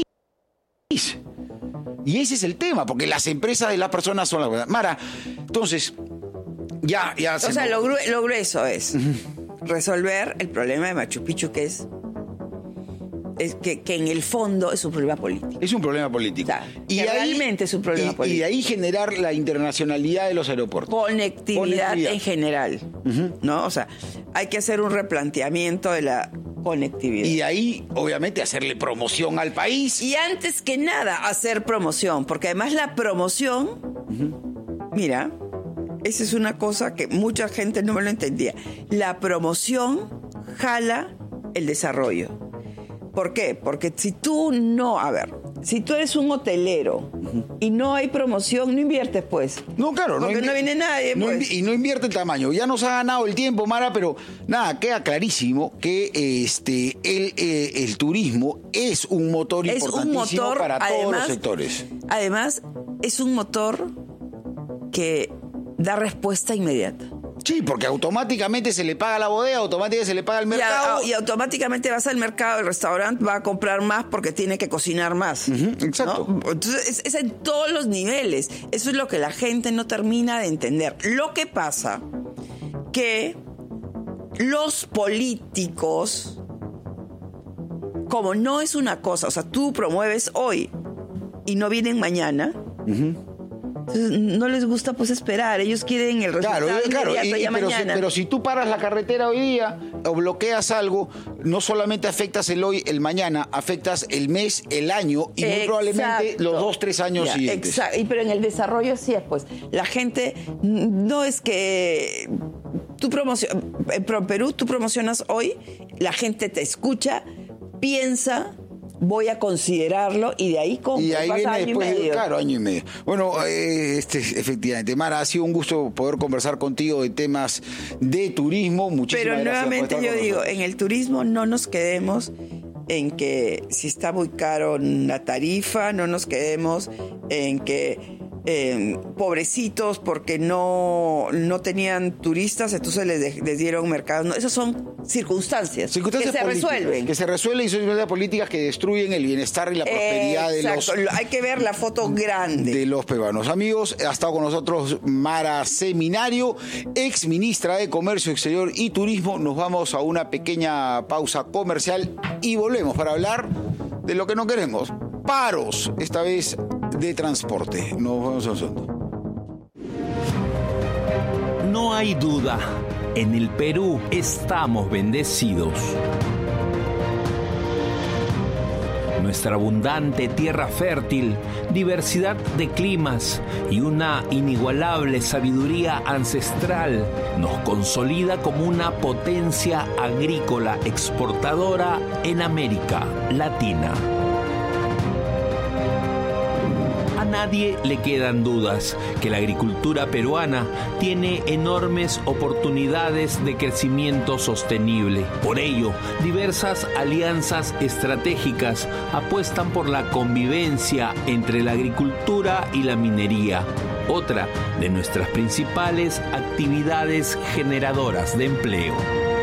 Y ese es el tema, porque las empresas de las personas son las verdad. Mara, entonces, ya, ya. O sea, lo, gru- lo grueso es uh-huh. resolver el problema de Machu Picchu, que es, es que, que en el fondo es un problema político. Es un problema político. O sea, y que ahí, realmente es un problema y, político. Y de ahí generar la internacionalidad de los aeropuertos. Conectividad, Conectividad. en general. Uh-huh. ¿No? O sea, hay que hacer un replanteamiento de la conectividad. Y ahí, obviamente, hacerle promoción al país. Y antes que nada, hacer promoción, porque además la promoción, uh-huh. mira, esa es una cosa que mucha gente no me lo entendía. La promoción jala el desarrollo. ¿Por qué? Porque si tú no, a ver, si tú eres un hotelero uh-huh. y no hay promoción, no inviertes, pues. No, claro. Porque no, invi- no viene nadie, no pues. Invi- y no invierte el tamaño. Ya nos ha ganado el tiempo, Mara, pero nada, queda clarísimo que este el, eh, el turismo es un motor es importantísimo un motor, para además, todos los sectores. Además, es un motor que da respuesta inmediata. Sí, porque automáticamente se le paga la bodega, automáticamente se le paga el mercado. Y, a, y automáticamente vas al mercado, el restaurante va a comprar más porque tiene que cocinar más. Uh-huh, exacto. ¿No? Entonces, es, es en todos los niveles. Eso es lo que la gente no termina de entender. Lo que pasa que los políticos, como no es una cosa, o sea, tú promueves hoy y no vienen mañana, uh-huh. Entonces, no les gusta pues esperar, ellos quieren el resultado claro, inmediato claro. Y, ya pero, mañana. Si, pero si tú paras la carretera hoy día o bloqueas algo, no solamente afectas el hoy, el mañana, afectas el mes, el año y muy probablemente los dos, tres años ya, siguientes. Exacto. Y pero en el desarrollo sí es, pues, la gente no es que tú promocionas, en Perú tú promocionas hoy, la gente te escucha, piensa, voy a considerarlo y de ahí compro. Y ahí pasa viene año después, y medio. claro, año y medio. Bueno, eh, este, efectivamente, Mara, ha sido un gusto poder conversar contigo de temas de turismo. Muchísimas Pero gracias nuevamente por estar yo con digo, nosotros. en el turismo no nos quedemos en que si está muy caro la tarifa, no nos quedemos en que eh, pobrecitos porque no, no tenían turistas, entonces les, de, les dieron mercados. No, esas son circunstancias, circunstancias que se políticas, resuelven. Que se resuelven y son circunstancias políticas que destruyen el bienestar y la prosperidad Exacto. de los... Hay que ver la foto grande. De los peruanos. Amigos, ha estado con nosotros Mara Seminario, ex ministra de Comercio Exterior y Turismo. Nos vamos a una pequeña pausa comercial y volvemos para hablar de lo que no queremos. Paros, esta vez de transporte. Nos vemos a un segundo. No hay duda, en el Perú estamos bendecidos. Nuestra abundante tierra fértil, diversidad de climas y una inigualable sabiduría ancestral nos consolida como una potencia agrícola exportadora en América Latina. A nadie le quedan dudas que la agricultura peruana tiene enormes oportunidades de crecimiento sostenible. Por ello, diversas alianzas estratégicas apuestan por la convivencia entre la agricultura y la minería, otra de nuestras principales actividades generadoras de empleo.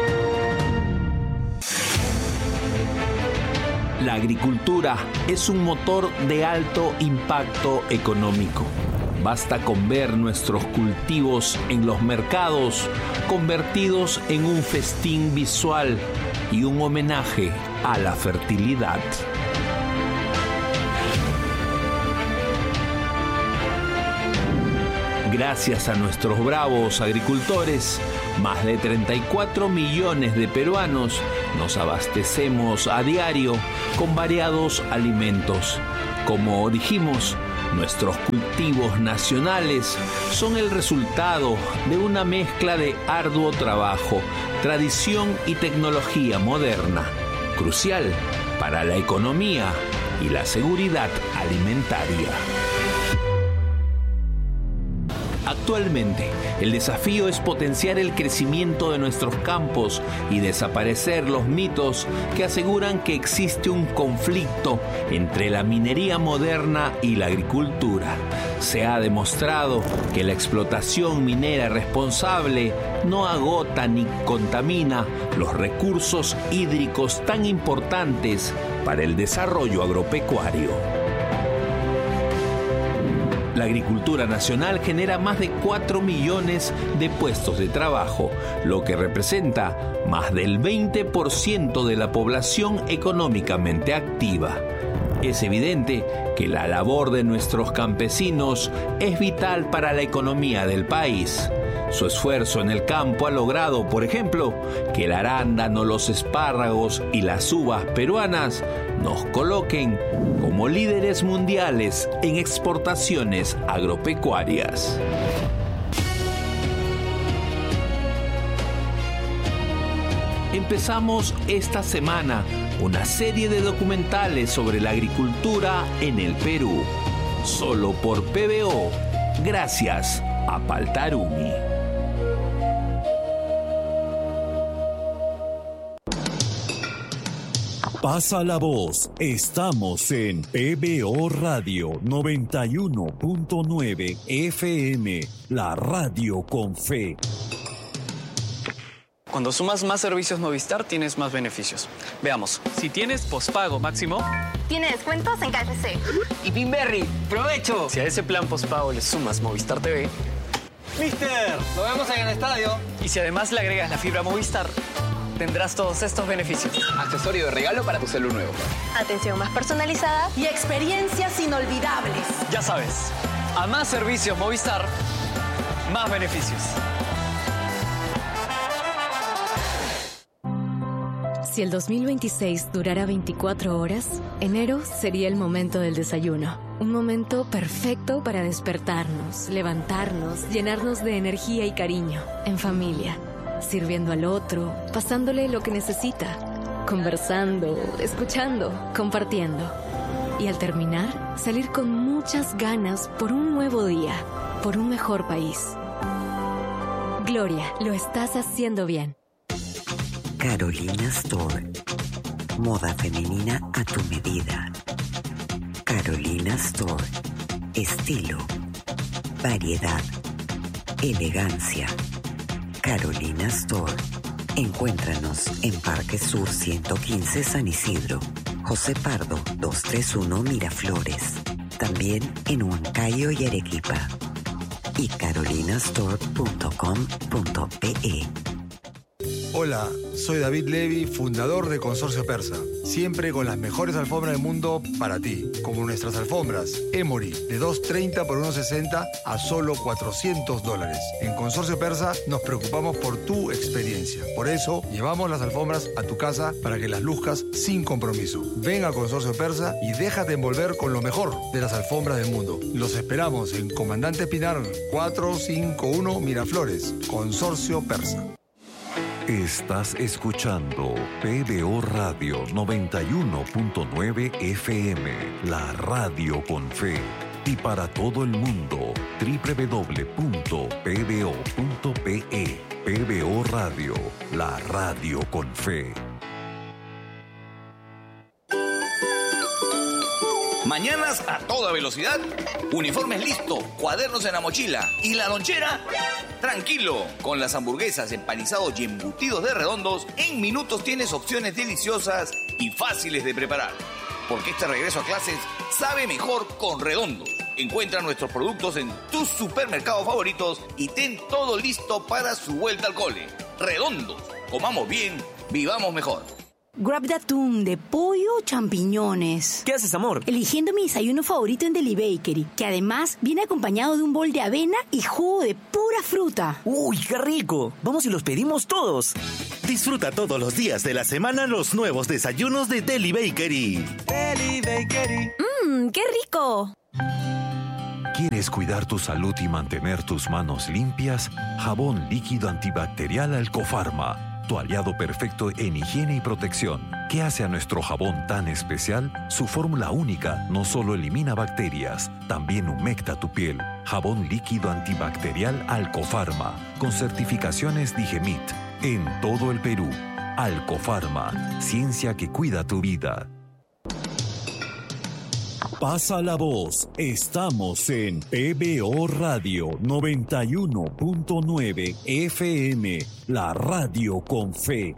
La agricultura es un motor de alto impacto económico. Basta con ver nuestros cultivos en los mercados convertidos en un festín visual y un homenaje a la fertilidad. Gracias a nuestros bravos agricultores, más de treinta y cuatro millones de peruanos nos abastecemos a diario con variados alimentos. Como dijimos, nuestros cultivos nacionales son el resultado de una mezcla de arduo trabajo, tradición y tecnología moderna, crucial para la economía y la seguridad alimentaria. Actualmente, el desafío es potenciar el crecimiento de nuestros campos y desaparecer los mitos que aseguran que existe un conflicto entre la minería moderna y la agricultura. Se ha demostrado que la explotación minera responsable no agota ni contamina los recursos hídricos tan importantes para el desarrollo agropecuario. La agricultura nacional genera más de cuatro millones de puestos de trabajo, lo que representa más del veinte por ciento de la población económicamente activa. Es evidente que la labor de nuestros campesinos es vital para la economía del país. Su esfuerzo en el campo ha logrado, por ejemplo, que el arándano, los espárragos y las uvas peruanas nos coloquen como líderes mundiales en exportaciones agropecuarias. Empezamos esta semana una serie de documentales sobre la agricultura en el Perú, solo por P B O, gracias a Paltarumi. Pasa la voz, estamos en P B O Radio noventa y uno punto nueve F M, la radio con fe. Cuando sumas más servicios Movistar, tienes más beneficios. Veamos, si tienes pospago máximo, tiene descuentos en K F C. Y Pinberry, ¡provecho! Si a ese plan pospago le sumas Movistar T V, ¡Mister! ¡Nos vemos en el estadio! Y si además le agregas la fibra Movistar, tendrás todos estos beneficios. Accesorio de regalo para tu celu nuevo. Atención más personalizada y experiencias inolvidables. Ya sabes, a más servicios Movistar, más beneficios. Si el dos mil veintiséis durara veinticuatro horas, enero sería el momento del desayuno. Un momento perfecto para despertarnos, levantarnos, llenarnos de energía y cariño, en familia, sirviendo al otro, pasándole lo que necesita, conversando, escuchando, compartiendo. Y al terminar, salir con muchas ganas por un nuevo día, por un mejor país. Gloria, lo estás haciendo bien. Carolina Store. Moda femenina a tu medida. Carolina Store. Estilo, variedad, elegancia. Carolina Store. Encuéntranos en Parque Sur ciento quince San Isidro, José Pardo doscientos treinta y uno Miraflores. También en Huancayo y Arequipa. Y carolinastore punto com punto pe. Hola, soy David Levy, fundador de Consorcio Persa. Siempre con las mejores alfombras del mundo para ti, como nuestras alfombras Emory de doscientos treinta por ciento sesenta a solo cuatrocientos dólares. En Consorcio Persa nos preocupamos por tu experiencia. Por eso llevamos las alfombras a tu casa para que las luzcas sin compromiso. Ven a Consorcio Persa y déjate envolver con lo mejor de las alfombras del mundo. Los esperamos en Comandante Pinar cuatrocientos cincuenta y uno Miraflores. Consorcio Persa. Estás escuchando P B O Radio noventa y uno punto nueve F M, la radio con fe. Y para todo el mundo, doble u doble u doble u punto p b o punto p e. P B O Radio, la radio con fe. Mañanas a toda velocidad, uniformes listo, cuadernos en la mochila y la lonchera. Tranquilo, con las hamburguesas, empanizados y embutidos de Redondos, en minutos tienes opciones deliciosas y fáciles de preparar. Porque este regreso a clases sabe mejor con Redondos. Encuentra nuestros productos en tus supermercados favoritos y ten todo listo para su vuelta al cole. Redondos, comamos bien, vivamos mejor. Grab de atún, de pollo o champiñones. ¿Qué haces, amor? Eligiendo mi desayuno favorito en Deli Bakery, que además viene acompañado de un bol de avena y jugo de pura fruta. ¡Uy, qué rico! Vamos y los pedimos todos. Disfruta todos los días de la semana los nuevos desayunos de Deli Bakery. Deli Bakery. ¡Mmm, qué rico! ¿Quieres cuidar tu salud y mantener tus manos limpias? Jabón líquido antibacterial Alcofarma, tu aliado perfecto en higiene y protección. ¿Qué hace a nuestro jabón tan especial? Su fórmula única no solo elimina bacterias, también humecta tu piel. Jabón líquido antibacterial Alcofarma, con certificaciones Digemit, en todo el Perú. Alcofarma, ciencia que cuida tu vida. Pasa la voz. Estamos en P B O Radio noventa y uno punto nueve F M, la radio con fe.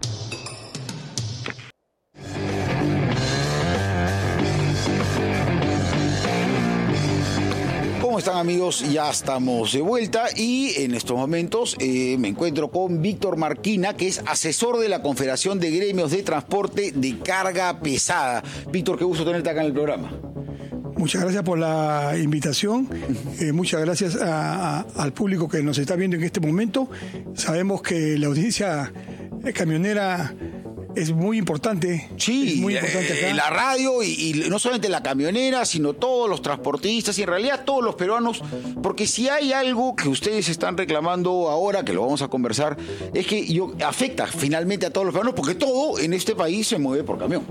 ¿Cómo están, amigos? Ya estamos de vuelta y en estos momentos eh, me encuentro con Víctor Marquina, que es asesor de la Confederación de Gremios de Transporte de Carga Pesada. Víctor, qué gusto tenerte acá en el programa. Muchas gracias por la invitación, eh, muchas gracias a, a, al público que nos está viendo en este momento. Sabemos que la audiencia camionera es muy importante. Sí, es muy importante acá. Eh, la radio y, y no solamente la camionera, sino todos los transportistas y en realidad todos los peruanos, porque si hay algo que ustedes están reclamando ahora, que lo vamos a conversar, es que yo, afecta finalmente a todos los peruanos, porque todo en este país se mueve por camión.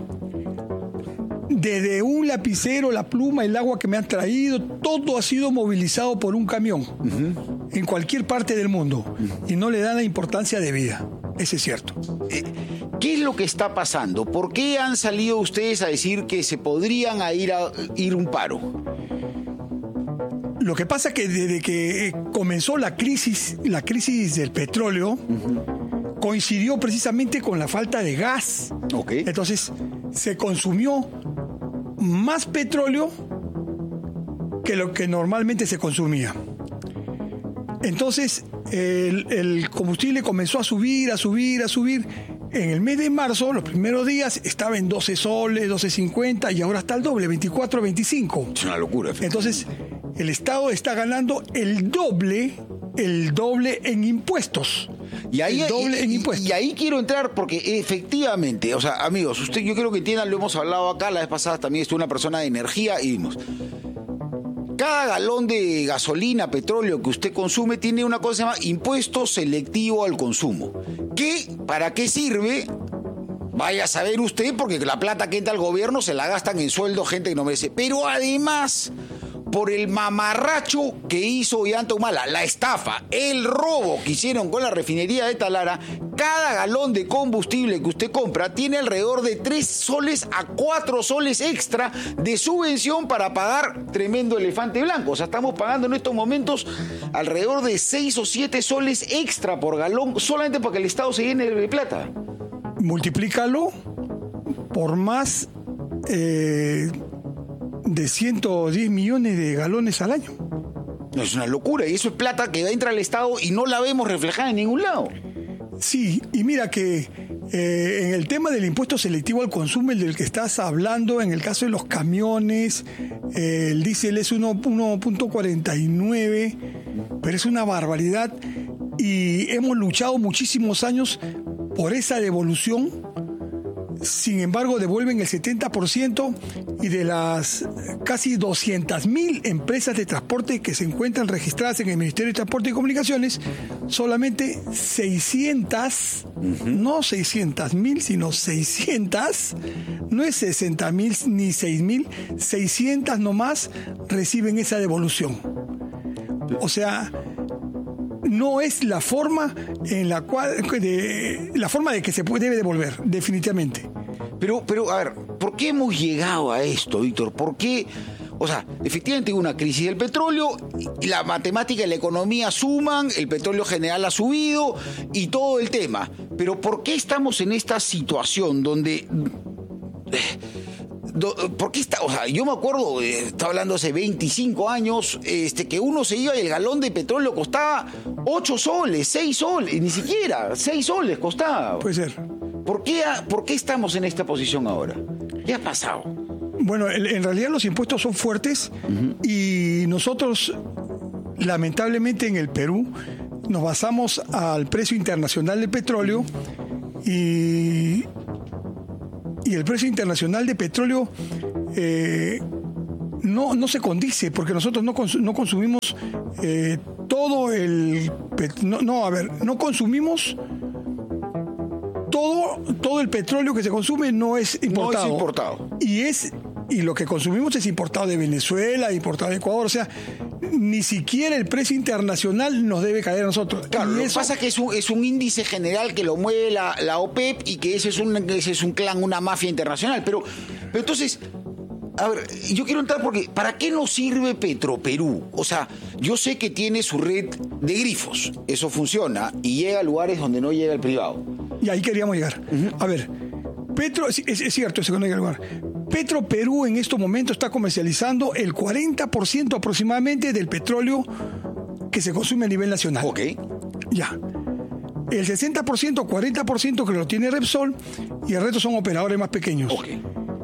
Desde un lapicero, la pluma, el agua que me han traído, todo ha sido movilizado por un camión, uh-huh. en cualquier parte del mundo, uh-huh. y no le dan la importancia debida. Ese es cierto. Eh, ¿Qué es lo que está pasando? ¿Por qué han salido ustedes a decir que se podrían ir a ir un paro? Lo que pasa es que desde que comenzó la crisis, la crisis del petróleo, uh-huh. coincidió precisamente con la falta de gas. Okay. Entonces, se consumió más petróleo que lo que normalmente se consumía. Entonces, el, el combustible comenzó a subir, a subir, a subir. En el mes de marzo, los primeros días, estaba en doce soles, doce cincuenta y ahora está el doble, veinticuatro, veinticinco. Es una locura. Entonces, el Estado está ganando el doble, el doble en impuestos. Y ahí, el doble y, en impuestos. Y ahí quiero entrar porque efectivamente, o sea, amigos, usted, yo creo que entiendan, lo hemos hablado acá, la vez pasada también estuvo una persona de energía y vimos. Cada galón de gasolina, petróleo que usted consume tiene una cosa que se llama impuesto selectivo al consumo. ¿Qué? ¿Para qué sirve? Vaya a saber usted, porque la plata que entra al gobierno se la gastan en sueldo gente que no merece. Pero además, por el mamarracho que hizo Ollanta Humala, la estafa, el robo que hicieron con la refinería de Talara, cada galón de combustible que usted compra tiene alrededor de tres soles a cuatro soles extra de subvención para pagar tremendo elefante blanco. O sea, estamos pagando en estos momentos alrededor de seis o siete soles extra por galón solamente para que el Estado se llene de plata. Multiplícalo por más eh, de ciento diez millones de galones al año. No, es una locura, y eso es plata que entra al Estado y no la vemos reflejada en ningún lado. Sí, y mira que eh, en el tema del impuesto selectivo al consumo, el del que estás hablando, en el caso de los camiones, eh, el diésel es uno punto cuarenta y nueve, pero es una barbaridad y hemos luchado muchísimos años por esa devolución. Sin embargo, devuelven el setenta por ciento y de las casi doscientas mil empresas de transporte que se encuentran registradas en el Ministerio de Transporte y Comunicaciones, solamente seiscientas, uh-huh. no seiscientas mil, sino seiscientas, no es sesenta mil ni seis mil, seiscientas nomás reciben esa devolución. O sea, no es la forma en la cual de, la forma de que se puede, debe devolver, definitivamente. Pero, pero, a ver, ¿por qué hemos llegado a esto, Víctor? ¿Por qué? O sea, efectivamente hubo una crisis del petróleo, y la matemática y la economía suman, el petróleo general ha subido y todo el tema. Pero ¿por qué estamos en esta situación donde... ¿Por qué está? O sea, yo me acuerdo, eh, estaba hablando hace veinticinco años, este, que uno se iba y el galón de petróleo costaba ocho soles, seis soles, ni siquiera, seis soles costaba. Puede ser. ¿Por qué, ¿Por qué estamos en esta posición ahora? ¿Qué ha pasado? Bueno, en realidad los impuestos son fuertes uh-huh. y nosotros, lamentablemente en el Perú, nos basamos al precio internacional del petróleo y, y el precio internacional de petróleo eh, no, no se condice porque nosotros no, cons- no consumimos eh, todo el... No, no, a ver, no consumimos... Todo, todo el petróleo que se consume no es importado. No es importado. Y, es, y lo que consumimos es importado de Venezuela, importado de Ecuador. O sea, ni siquiera el precio internacional nos debe caer a nosotros. Claro, y lo eso, que pasa es que es un, es un índice general que lo mueve la, la OPEP y que ese es, un, ese es un clan, una mafia internacional. Pero, pero entonces... A ver, yo quiero entrar porque ¿para qué nos sirve Petroperú? O sea, yo sé que tiene su red de grifos, eso funciona y llega a lugares donde no llega el privado. Y ahí queríamos llegar. Uh-huh. A ver, Petro, es, es cierto, eso que no llega al lugar. Petroperú en estos momentos está comercializando el cuarenta por ciento aproximadamente del petróleo que se consume a nivel nacional. Ok. Ya. El sesenta por ciento, cuarenta por ciento que lo tiene Repsol y el resto son operadores más pequeños. Ok.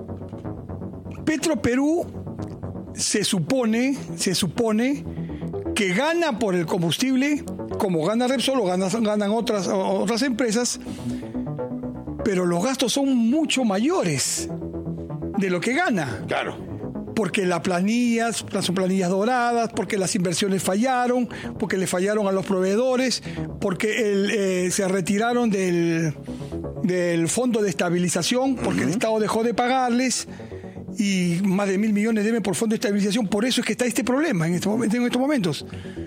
Petroperú se supone, se supone que gana por el combustible, como gana Repsol o ganan, ganan otras, otras empresas, pero los gastos son mucho mayores de lo que gana. Claro. Porque las planillas, son planillas doradas, porque las inversiones fallaron, porque le fallaron a los proveedores, porque el, eh, se retiraron del, del fondo de estabilización, porque uh-huh. el Estado dejó de pagarles. Y más de mil millones deben por fondo de estabilización. Por eso es que está este problema en, este momento, en estos momentos.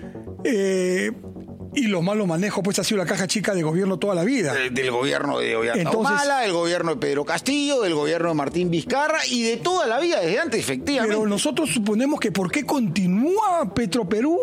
Eh, y los malos manejos, pues ha sido la caja chica de gobierno toda la vida. Del, del gobierno de Ollanta-Humala, del gobierno de Pedro Castillo, del gobierno de Martín Vizcarra y de toda la vida, desde antes, efectivamente. Pero nosotros suponemos que ¿por qué continúa Petroperú?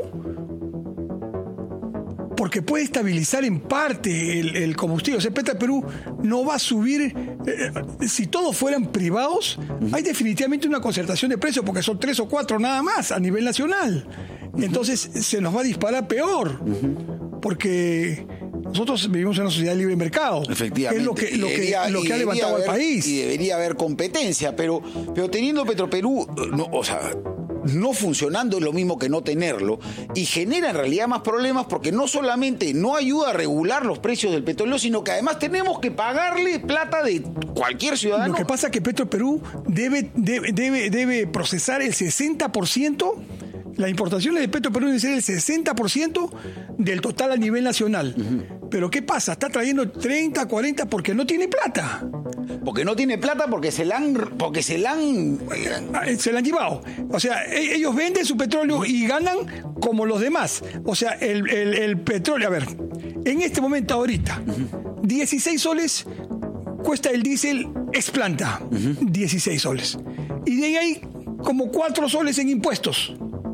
Porque puede estabilizar en parte el, el combustible. O sea, Petroperú no va a subir. Eh, si todos fueran privados, uh-huh. hay definitivamente una concertación de precios, porque son tres o cuatro nada más a nivel nacional. Uh-huh. Entonces se nos va a disparar peor. Uh-huh. Porque nosotros vivimos en una sociedad de libre mercado. Efectivamente. Es lo que, lo debería, que, lo que ha levantado haber, al país. Y debería haber competencia, pero, pero teniendo Petroperú, no, o sea, no funcionando es lo mismo que no tenerlo, y genera en realidad más problemas porque no solamente no ayuda a regular los precios del petróleo, sino que además tenemos que pagarle plata de cualquier ciudadano. Lo que pasa es que Petroperú debe, debe, debe, debe procesar el sesenta por ciento. Las importaciones de Petroperú deben ser el sesenta por ciento del total a nivel nacional. Uh-huh. Pero ¿qué pasa? Está trayendo treinta, cuarenta porque no tiene plata. Porque no tiene plata porque se la han... Porque se la han... Se la han llevado. O sea, ellos venden su petróleo y ganan como los demás. O sea, el, el, el petróleo... A ver, en este momento ahorita, uh-huh. dieciséis soles cuesta el diésel ex planta. Uh-huh. dieciséis soles. Y de ahí hay como cuatro soles en impuestos.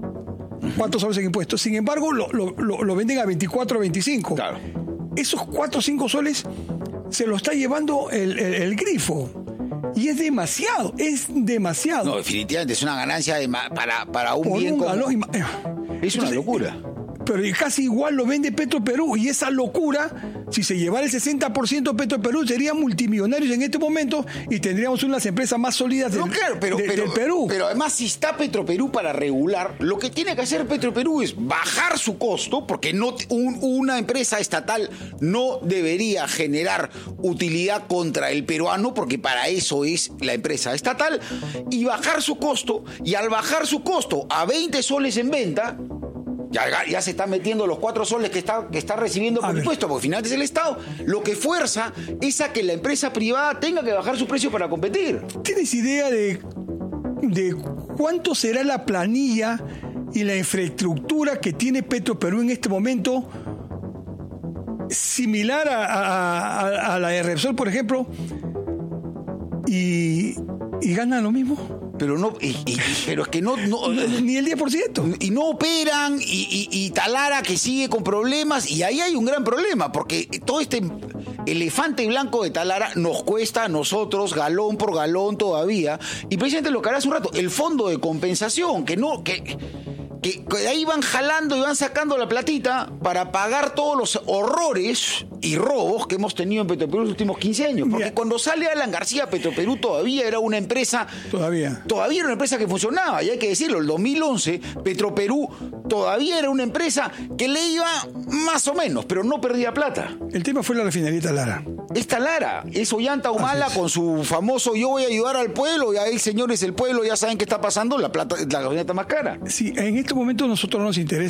cuatro soles en impuestos. Sin embargo, lo, lo, lo, lo venden a veinticuatro, veinticinco. Claro. Esos cuatro o cinco soles se lo está llevando el, el, el grifo. Y es demasiado, es demasiado. No, definitivamente es una ganancia de ma- para, para un Por bien un como... galón. Es Entonces, una locura. Pero casi igual lo vende Petroperú. Y esa locura, si se llevara el sesenta por ciento Petroperú, serían multimillonarios en este momento y tendríamos unas empresas más sólidas del, no, claro, pero, de, pero, del Perú. Pero además, si está Petroperú para regular, lo que tiene que hacer Petroperú es bajar su costo, porque no un, una empresa estatal no debería generar utilidad contra el peruano, porque para eso es la empresa estatal, y bajar su costo, y al bajar su costo a veinte soles en venta, Ya, ya se están metiendo los cuatro soles que está, que está recibiendo por impuesto, porque finalmente es el Estado. Lo que fuerza es a que la empresa privada tenga que bajar su precio para competir. ¿Tienes idea de, de cuánto será la planilla y la infraestructura que tiene Petroperú en este momento? Similar a, a, a, a la de Repsol, por ejemplo, y, y gana lo mismo. Pero no, y, y, pero es que no, no ni el diez por ciento. Y no operan, y, y, y Talara que sigue con problemas, y ahí hay un gran problema, porque todo este elefante blanco de Talara nos cuesta a nosotros galón por galón todavía, y precisamente lo que hará hace un rato, el fondo de compensación, que no, que, que, que ahí van jalando y van sacando la platita para pagar todos los horrores y robos que hemos tenido en Petroperú en los últimos quince años. Porque Mira. cuando sale Alan García, Petroperú todavía era una empresa... Todavía. Todavía era una empresa que funcionaba, y hay que decirlo, el dos mil once Petroperú todavía era una empresa que le iba más o menos, pero no perdía plata. El tema fue la refinería Talara. Esta Lara, es Ollanta Humala con su famoso yo voy a ayudar al pueblo, y ahí señores el pueblo ya saben qué está pasando, la plata, la gasolina está más cara. Sí, en este momento nosotros nos interesa